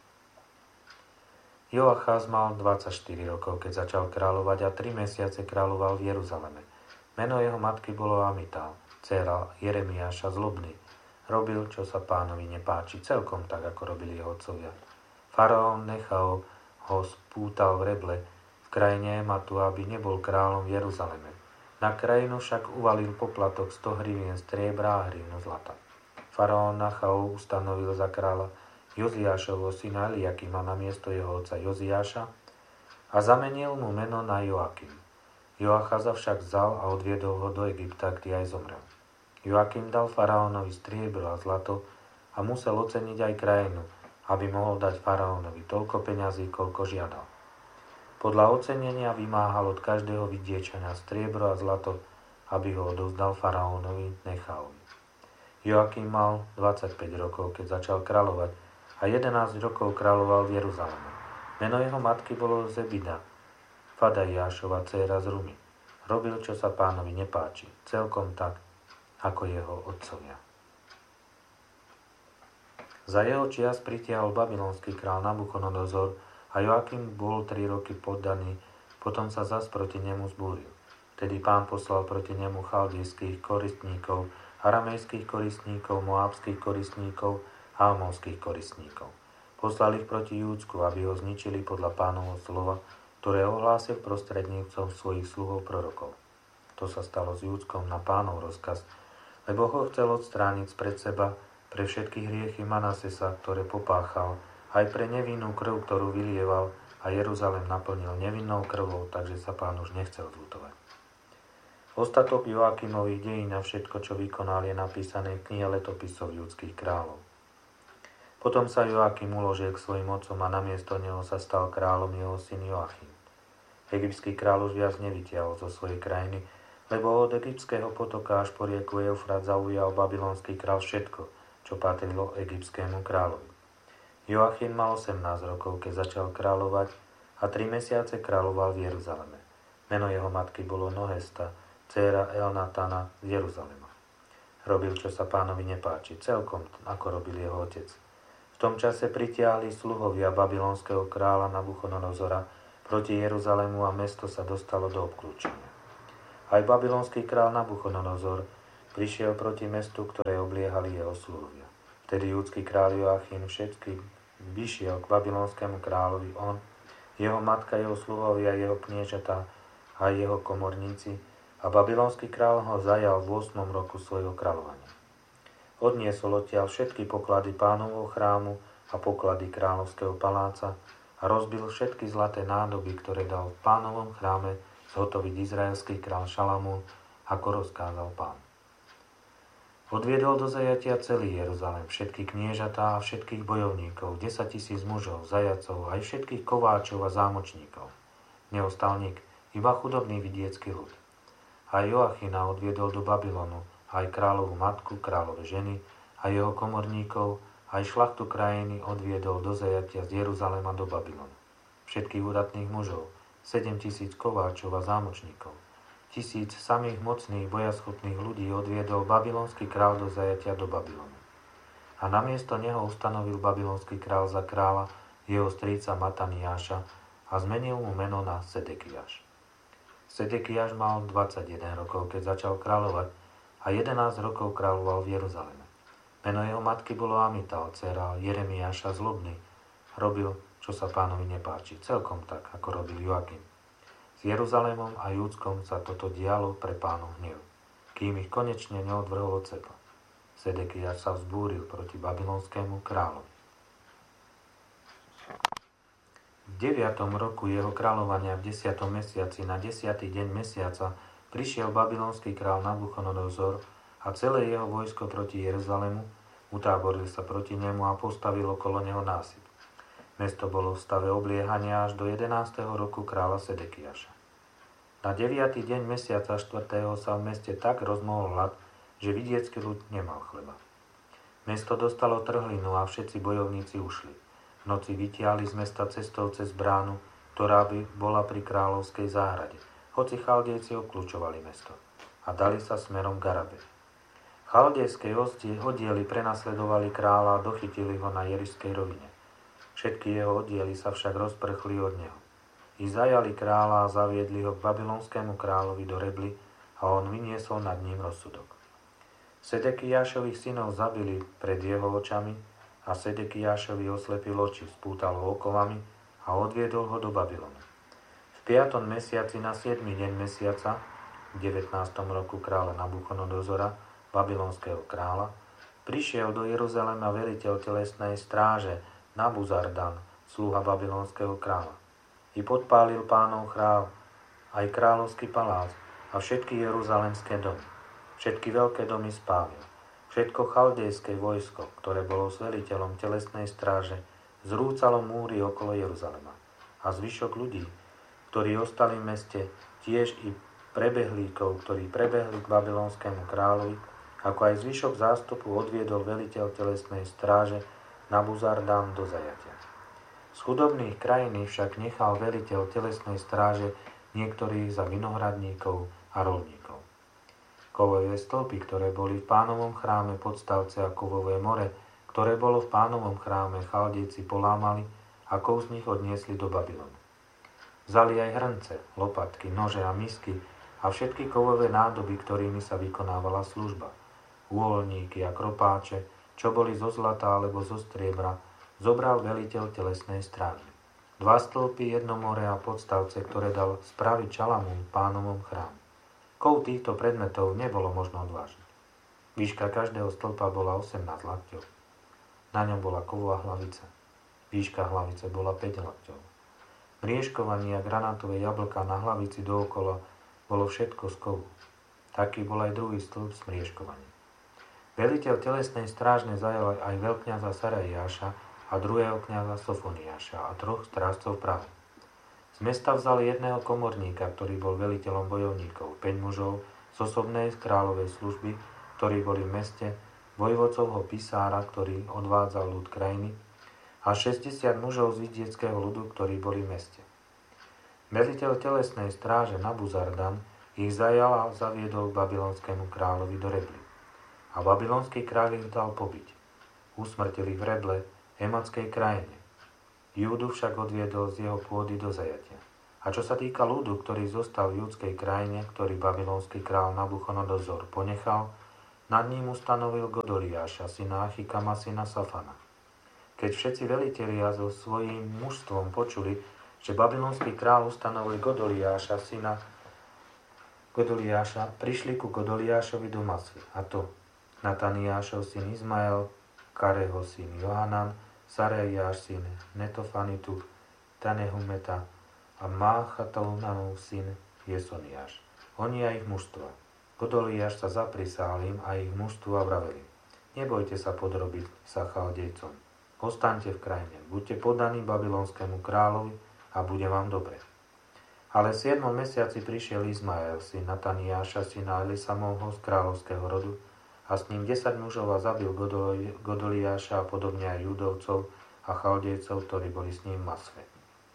Joachaz mal 24 rokov, keď začal kráľovať, a 3 mesiace kráľoval v Jeruzaleme. Meno jeho matky bolo Amital, dcéra Jeremiáša zlobný. Robil, čo sa Pánovi nepáči, celkom tak, ako robili jeho otcovia. Faraón Nechao ho spútal v Reble, v krajine Ematu, aby nebol kráľom v Jeruzaleme. Na krajinu však uvalil poplatok 100 hrivien striebra a hrivnu zlata. Faraón Nechao ustanovil za kráľa Joziášovho syna Eliakima na miesto jeho otca Joziáša a zamenil mu meno na Joakim. Joachaza však vzal a odviedol ho do Egypta, kde aj zomrel. Joakim dal faraónovi striebro a zlato a musel oceniť aj krajinu, aby mohol dať faraónovi toľko peňazí, koľko žiadal. Podľa ocenenia vymáhal od každého vidiečania striebro a zlato, aby ho odovzdal faraónovi Nechaovi. Joakim mal 25 rokov, keď začal kráľovať, a 11 rokov kráľoval v Jeruzaleme. Meno jeho matky bolo Zebida, Fadaiášova dcéra z Rumy. Robil, čo sa Pánovi nepáči, celkom tak, ako jeho otcovia. Za jeho čias pritiahol babylonský král Nabuchodonozor a Joakim bol 3 roky poddaný, potom sa zas proti nemu zbúril. Vtedy Pán poslal proti nemu chaldejských koristníkov, aramejských koristníkov, moábskych koristníkov a amonských koristníkov. Poslali ich proti Júdsku, aby ho zničili podľa Pánovho slova, ktoré ohlásil prostredníctvom svojich sluhov prorokov. To sa stalo s Júdskom na Pánov rozkaz, lebo ho chcel odstrániť spred seba pre všetky hriechy Manasesa, ktoré popáchal, aj pre nevinnú krv, ktorú vylieval, a Jeruzalém naplnil nevinnou krvou, takže sa Pán už nechcel zľutovať. Ostatok Joakimových dejín a všetko, čo vykonal, je napísané v knihe letopisov judských kráľov. Potom sa Joakim uložil k svojim otcom a namiesto neho sa stal kráľom jeho syn Joachim. Egyptský kráľ už viac nevytiahol zo svojej krajiny, lebo od egyptského potoka až po rieku Eufrat zaujal babylonský kráľ všetko, čo patrilo egyptskému kráľovi. Joachim mal 18 rokov, keď začal kráľovať, a 3 mesiace kráľoval v Jeruzaleme. Meno jeho matky bolo Nohesta, dcéra Elnatana z Jeruzalema. Robil, čo sa Pánovi nepáči, celkom ako robil jeho otec. V tom čase pritiahli sluhovia babylonského kráľa Nabuchodonozora proti Jeruzalému a mesto sa dostalo do obklúčenia. Aj babylonský král Nabuchodonozor prišiel proti mestu, ktoré obliehali jeho sluhovia. Vtedy júdsky kráľ Joachim všetky vyšiel k babylonskému kráľovi, on, jeho matka, jeho sluhovia, jeho kniežatá a jeho komorníci, a babylonský kráľ ho zajal v 8. roku svojho kráľovania. Odniesol odtiaľ všetky poklady Pánovho chrámu a poklady kráľovského paláca a rozbil všetky zlaté nádoby, ktoré dal v Pánovom chráme zhotoviť izraelský kráľ Šalamún, ako rozkázal Pán. Odviedol do zajatia celý Jeruzalém, všetky kniežatá a všetkých bojovníkov, 10 000 mužov, zajacov, aj všetkých kováčov a zámočníkov. Neostal nik, iba chudobný vidiecký ľud. Aj Joachina odviedol do Babylonu, aj kráľovú matku, kráľové ženy, a jeho komorníkov, aj šlachtu krajiny odviedol do zajatia z Jeruzalema do Babylonu. Všetkých údatných mužov, 7 000 kováčov a zámočníkov, 1000 samých mocných bojaschopných ľudí odviedol babylonský kráľ do zajatia do Babylonu. A namiesto neho ustanovil babylonský kráľ za kráľa jeho strýca Mataniáša a zmenil mu meno na Sedekiáš. Sedekiáš mal 21 rokov, keď začal kráľovať, a 11 rokov kráľoval v Jeruzaleme. Meno jeho matky bolo Amital, dcéra Jeremiáša zlobný. Robil, čo sa Pánovi nepáči, celkom tak, ako robil Joachim. S Jeruzalémom a Júdskom sa toto dialo pre Pánov hnev, kým ich konečne neodvrhol od seba. Sedekiáš sa vzbúril proti babylonskému kráľovi. V 9. roku jeho kráľovania v 10. mesiaci na 10. deň mesiaca prišiel babylonský kráľ Nabuchodonozor a celé jeho vojsko proti Jeruzalému, utáboril sa proti nemu a postavil okolo neho násyp. Mesto bolo v stave obliehania až do 11. roku kráľa Sedekiáša. Na 9. deň mesiaca 4. sa v meste tak rozmohol hlad, že vidiecký ľud nemal chleba. Mesto dostalo trhlinu a všetci bojovníci ušli. V noci vytiahli z mesta cestou cez bránu, ktorá by bola pri kráľovskej záhrade, hoci Chaldejci obklúčovali mesto, a dali sa smerom k Arabe. Chaldejské oddiely prenasledovali kráľa a dochytili ho na Jerišskej rovine. Všetky jeho oddiely sa však rozprchli od neho. I zajali kráľa a zaviedli ho k babylonskému kráľovi do Rebly a on vyniesol nad ním rozsudok. Sedekiášových synov zabili pred jeho očami a Sedekiášovi oslepil oči, spútal ho okovami a odviedol ho do Babylonu. V 5. mesiaci na 7. deň mesiaca, v 19. roku kráľa Nabuchodonozora, babylonského kráľa, prišiel do Jeruzalema veliteľ telesnej stráže Nabuzardan, sluha babylonského kráľa. I podpálil Pánov chrám, aj kráľovský palác a všetky jeruzalemské domy. Všetky veľké domy spálil. Všetko chaldejské vojsko, ktoré bolo s veliteľom telesnej stráže, zrúcalo múry okolo Jeruzalema. A zvyšok ľudí, ktorí ostali v meste, tiež i prebehlíkov, ktorí prebehli k babylonskému kráľovi, ako aj zvyšok zástupu odviedol veliteľ telesnej stráže Nabuzardan do zajatia. Z chudobných krajín však nechal veliteľ telesnej stráže niektorých za vinohradníkov a roľníkov. Kovové stĺpy, ktoré boli v Pánovom chráme podstavce a kovové more, ktoré bolo v Pánovom chráme, Chaldejci polámali a kov z nich odniesli do Babylonu. Vzali aj hrnce, lopatky, nože a misky a všetky kovové nádoby, ktorými sa vykonávala služba. Úholníky a kropáče, čo boli zo zlata alebo zo striebra, zobral veliteľ telesnej stráže. 2 stĺpy, 1 more a podstavce, ktoré dal spraviť Šalamún v Pánovom chráme. Kov týchto predmetov nebolo možno odvážiť. Výška každého stĺpa bola 18 lakťov. Na ňom bola kovová hlavica. Výška hlavice bola 5 lakťov. Mriežkovanie a granátové jablká na hlavici dookola bolo všetko z kovu. Taký bol aj druhý stĺp s mriežkovaním. Veliteľ telesnej strážne zajal aj veľkňaza Sarajáša a druhého kňaza Sofoniáša a 3 strážcov prahu. Z mesta vzali jedného komorníka, ktorý bol veliteľom bojovníkov, 5 mužov z osobnej kráľovej služby, ktorí boli v meste, vojvodcovho pisára, ktorý odvádzal ľud krajiny, a 60 mužov z vidieckého ľudu, ktorí boli v meste. Veliteľ telesnej stráže Nabuzardan ich zajal a zaviedol k babylonskému kráľovi do Rebly. A babylonský kráľ ich dal pobiť. Usmrtili v Reble, Ematskej krajine. Júdu však odviedol z jeho pôdy do zajatia. A čo sa týka ľudu, ktorý zostal v judskej krajine, ktorý babylonský král Nabuchodonozor ponechal, nad ním ustanovil Godoliáša, syna Achikama, syna Safana. Keď všetci velitelia so svojím mužstvom počuli, že babylonský král ustanovil Godoliáša, syna Godoliáša, prišli ku Godoliášovi do Masy. A to Nataniášov syn Izmael, Kareho syn Johanan, Sarejáš syn Netofanitu, Tanehumeta a Máchatalunanov syn Jesoniáš. Oni a ich mužstva. Godoliáš sa zaprisahal im a ich mužstva vraveli: Nebojte sa podrobiť sa Chaldejcom. Ostaňte v krajine, buďte podaní babylonskému kráľovi a bude vám dobre. Ale v 7. mesiaci prišiel Izmael, syn Nataniáša, syna Elisamovho z kráľovského rodu, a s ním 10 mužov a zabil Godoliáša a podobne aj Judovcov a Chaldejcov, ktorí boli s ním v Masve.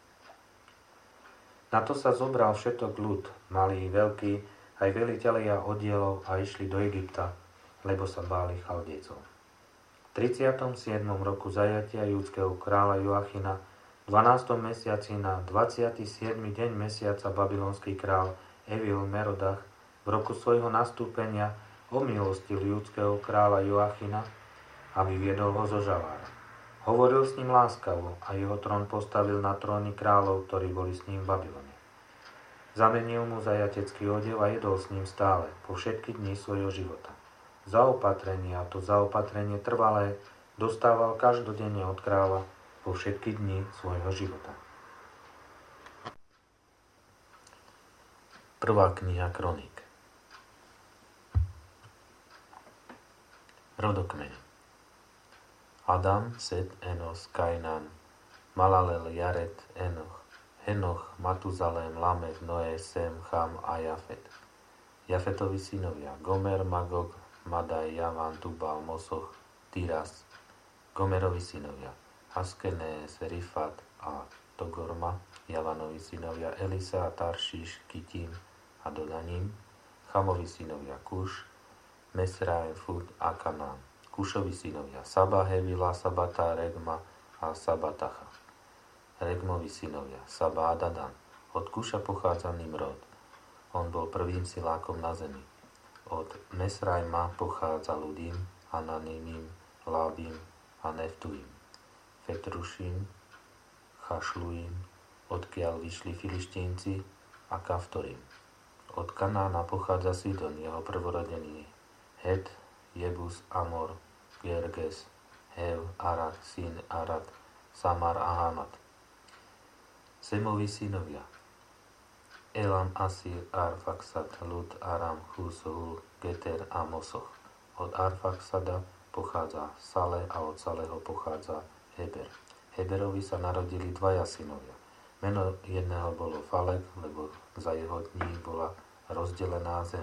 Na to sa zobral všetok ľud, malý, veľký, aj velitelia oddielov a išli do Egypta, lebo sa báli Chaldejcov. V 37. roku zajatia judského kráľa Joachina, v 12. mesiaci na 27. deň mesiaca babylonský král Evil Merodach v roku svojho nastúpenia omilostil judského kráľa Joachina a vyviedol ho zo žalára. Hovoril s ním láskavo a jeho trón postavil na tróny kráľov, ktorí boli s ním v Babylone. Zamenil mu zajatecký odev a jedol s ním stále, po všetky dni svojho života. Zaopatrenie, a to zaopatrenie trvalé, dostával každodenne od kráľa po všetky dni svojho života. Prvá kniha Kroník. Rodokmeň. Adam, Set, Enos, Kainan, Malalel, Jared, Enoch, Henoch, Matuzalém, Lamek, Noé, Sem, Cham a Jafet. Jafetovi synovia Gomer, Magog, Madaj, Javan, Tubal, Mosoch, Tiras. Gomerovi synovia Askenes, Rifat a Togorma. Javanovi synovia Elisa, Taršíš, Kitim a Dodaním. Chamovi synovia Kuš, Mesraim, Fud a Kanán. Kušovi synovia Saba, Hevila, Sabata, Regma a Sabatacha. Regmovi synovia Saba a Dadan. Od Kuša pochádza Nimrod. On bol prvým silákom na zemi. Od Mesraima pochádza Ludim, Ananinim, Lábim a Neftuim. Fetrušim, Chašluim, odkiaľ vyšli Filištínci, a Kaftorim. Od Kanána pochádza Sidon, jeho prvorodený, Het, Jebus, Amor, Gerges, Hev, Arad, syn Arad, Samar a Hamat. Semovi synovia Elam, Asir, Arfaksad, Lud, Aram, Chus, Hul, Geter a Mosoch. Od Arfaksada pochádza Sale a od Saleho pochádza Heber. Heberovi sa narodili dvaja synovia. Meno jedného bolo Falek, lebo za jeho dní bola rozdelená zem.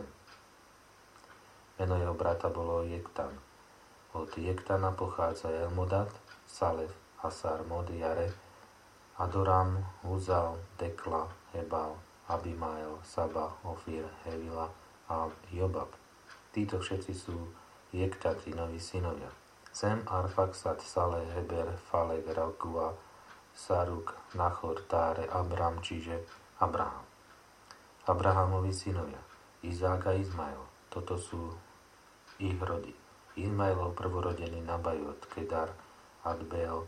Meno jeho brata bolo Jektan. Od Jektana pochádza Elmodat, Salef, Hasar, Mod, Jare, Adoram, Uzal, Dekla, Hebal, Abimael, Saba, Ofir, Hevila a Jobab. Títo všetci sú Jektanovi synovia. Sem, Arfaksad, Sale, Heber, Falek, Ragua, Saruk, Nachor, Táre, Abram, čiže Abraham. Abrahamovi synovia Izák a Izmael. Toto sú ich rody. Izmaelov prvorodený Nabajot, Kedar, Adbeel,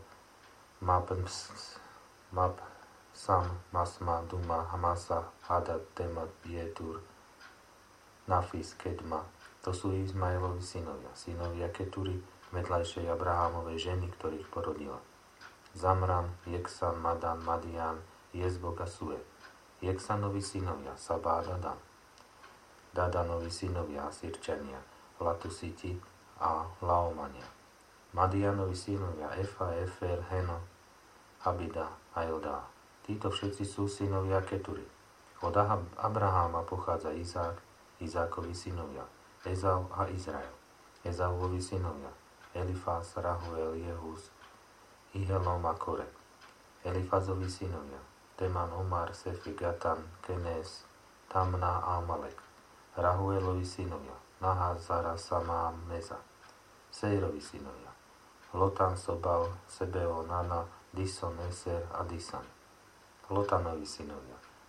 Sam, Masma, Duma, Hamasa, Hadad, Temat, Jetur, Nafis, Kedma. To sú Izmaelovi synovia. Synovia Keturi, vedľajšej Abrahámovej ženy, ktorých porodila. Zamram, Jeksan, Madan, Madian, Jezbok a Sue. Jeksanovi synovia Saba a Dadan. Dadanovi synovia Asirčania, Latusiti a Laomania. Madianovi synovia Efa, Efer, Heno, Abida a Eldá. Títo všetci sú synovia Keturi. Od Abraháma pochádza Izák, Izákovi synovia Ezau a Izrael. Ezauovi synovia Elifaz, Rahuel, Jehus, Ihelom a Kore. Elifazovi synovia Teman, Omar, Sefi, Gatan, Kenes, Tamna a Amalek. Rahuelovi synovia Nahaz, Zara, Sama a Meza. Sejrovi synovia Lotan, Sobal, Sebeo, Nana, Dison, Eser a Disan. Lotanovi synovia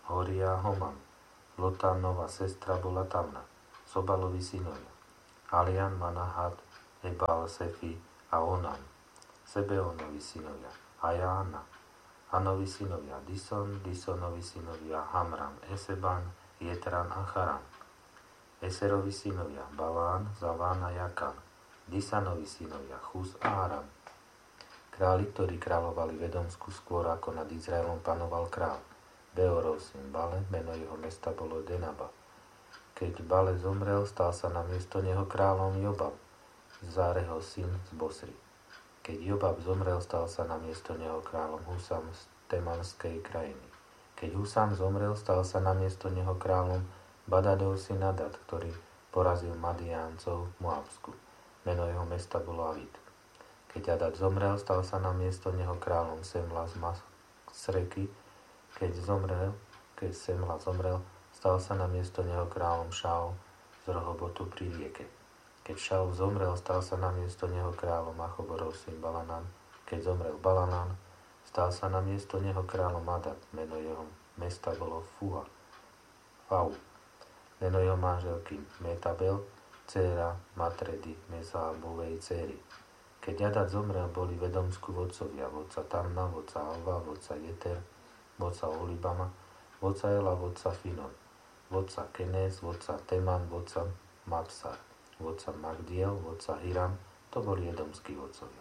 Horia a Homan. Lotánova sestra bola Tamna. Sobalovi synovia. Alian, Manahat, Ebal, Sefi a Onan. Sebeonovi synovia. Aja, Anna. Anovi synovia. Dison, Disonovi synovia. Hamram, Eseban, Jetran a Charan. Eserovi synovia. Balán, Zaván a Jakan. Disanovi synovia. Chus a Aram. Králi, ktorí kráľovali v Edomsku skôr ako nad Izraelom panoval král. Beorov syn Bale, meno jeho mesta bolo Denaba. Keď Bale zomrel, stal sa na miesto neho kráľom Jobab, Záreho syn z Bosry. Keď Jobab zomrel, stal sa na miesto neho kráľom Husam z Temanskej krajiny. Keď Husam zomrel, stal sa na miesto neho kráľom Badadov syn Adad, ktorý porazil Madiáncov v Moabsku. Meno jeho mesta bolo Avid. Keď Adad zomrel, stal sa na miesto neho kráľom Semla z Masreky. Keď Semla zomrel, stal sa na miesto neho kráľom Šaul z Rohobotu pri rieke. Keď Šaul zomrel, stal sa na miesto neho kráľom Achoborov syn Balanan. Keď zomrel Balanan, stal sa na miesto neho kráľom Adad. Meno jeho mesta bolo Fau. Meno jeho manželky Metabel, dcéra Matredy, Mezábovej dcéry. Keď Adad zomrel, boli v Edomsku vodcovia, vodca Tamna, vodca Alva, vodca Jeter, vodca Olibama, vodca Ela, vodca Finon, vodca Kenés, vodca Teman, vodca Mapsar, vodca Magdiel, vodca Hiram, to boli edomskí vodcovia.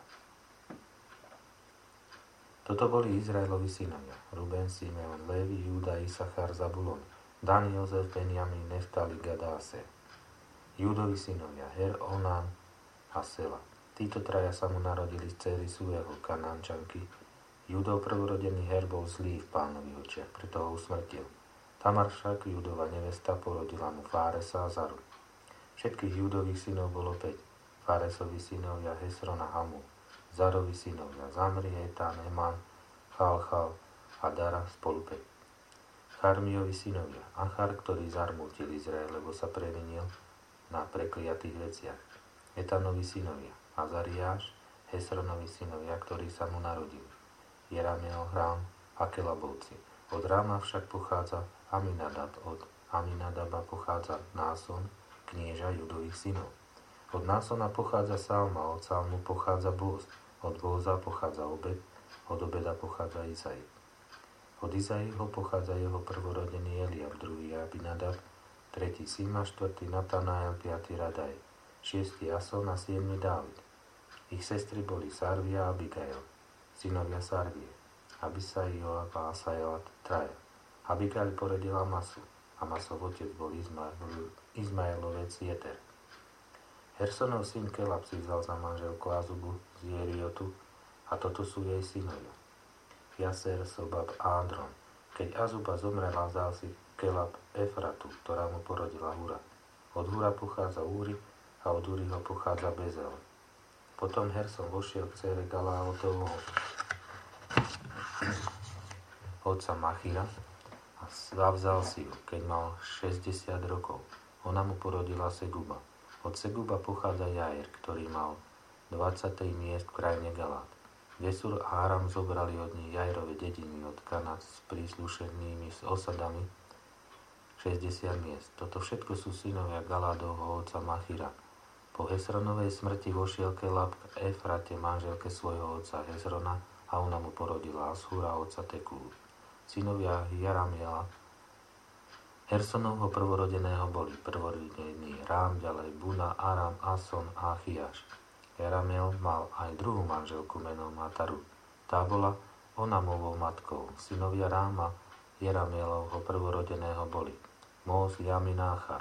Toto boli Izraelovi synovia, Ruben, Simeon, Lévi, Júda, Isachar, Zabulon, Dan, Jozef, Benjamin, Neftali, Gad a Aser. Júdovi synovia, Her, Onan a Sela. Títo traja sa mu narodili z dcery Sueho, Kanánčanky. Júdov prvorodený Her bol zlý v Pánových očiach, preto ho usmrtil. Tamar však, Júdova nevesta, porodila mu Fáresa a Zaru. Všetkých Júdových synov bolo 5. Fáresovi synovia Hesron a Hamul. Zarovi synovia Zamri, Etán, Eman, Chalchal a Dara spolu 5. Charmiovi synovia Achar, ktorý zarmútil Izrael, lebo sa previnil na prekliatých veciach. Etanovi synovia Azariáš, Hesronovi synovia, ktorí sa mu narodili. Jeramiel, Rám a Kelabovci. Od Ráma však pochádza Aminadab, od Aminadaba pochádza Náson, knieža Judových synov. Od Násona pochádza Salma, od Salmu pochádza Bóz, od Bóza pochádza Obed, od Obeda pochádza Izai. Od Izaiho pochádza jeho prvorodený Eliab, druhý Abinadab, tretí Sima, štvrtý Natanael, piatý Radaj, šiestý Ason a siedmy Dávid. Ich sestry boli Sarvia a Abigail, synovia Sarvie, Abisai, Joab a Asael, traja. Abigail porodila Masu, a Masov otec bol Izmaelovec Jeter. Hersonov syn Kelab si vzal za manželku Azubu z Jeriotu, a toto sú jej synovia. Jaser, Sobab a Andron. Keď Azuba zomrela, vzal si Kelab Efratu, ktorá mu porodila Hura. Od Hura pochádza Úri a od Úriho pochádza Bezel. Potom Herson vošiel k dcére Galáotovho otca Machira a zavzal si ju, keď mal 60 rokov. Ona mu porodila Seguba. Od Seguba pochádza Jair, ktorý mal 20. miest v krajine Galát. Gesur a Aram zobrali od nich Jairove dediny od Kanát s príslušenými s osadami 60 miest. Toto všetko sú synovia Galádovho otca Machira. Po Hesronovej smrti vošiel Kelab k Efrate, manželke svojho otca Hesrona, a ona mu porodila Ashura, otca Tekúr. Synovia Jaramiela, Hersonovho prvorodeného boli prvorodený Rám, ďalej Buna, Aram, Ason a Achiaš. Jaramiel mal aj druhú manželku menom Mataru. Tá bola Onamovou matkou. Synovia Ráma, Jeramielovho prvorodeného boli Móz, Jamin a Achar.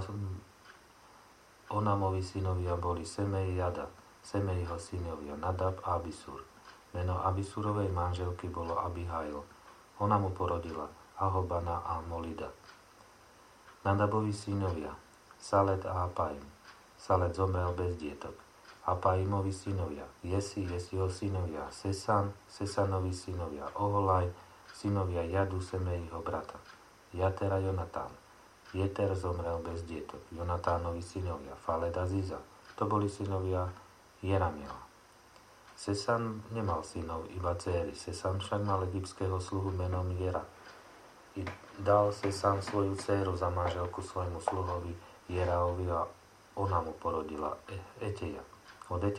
Onamovi synovia boli Semej, Jada, Semejho synovia Nadab a Abisur. Meno Abisurovej manželky bolo Abihail. Ona mu porodila Ahobana a Molida. Nadabovi synovia Salet a Apaim. Salet zomrel bez dietok. Apaimovi synovia Jesi, Jesiho synovia Sesan, Sesanovi synovia Oholaj, synovia Jadu, Semejho brata. Jatera Jonatán. Jeter zomrel bez dietok. Jonatánovi synovia Faled a Ziza. To boli synovia Jeramiela. Sesan nemal synov, iba dcéry. Sesan však mal egyptského sluhu menom Jera. I dal Sesam svoju dcéru za manželku svojmu sluhovi Jeraovi a ona mu porodila Eteja. Od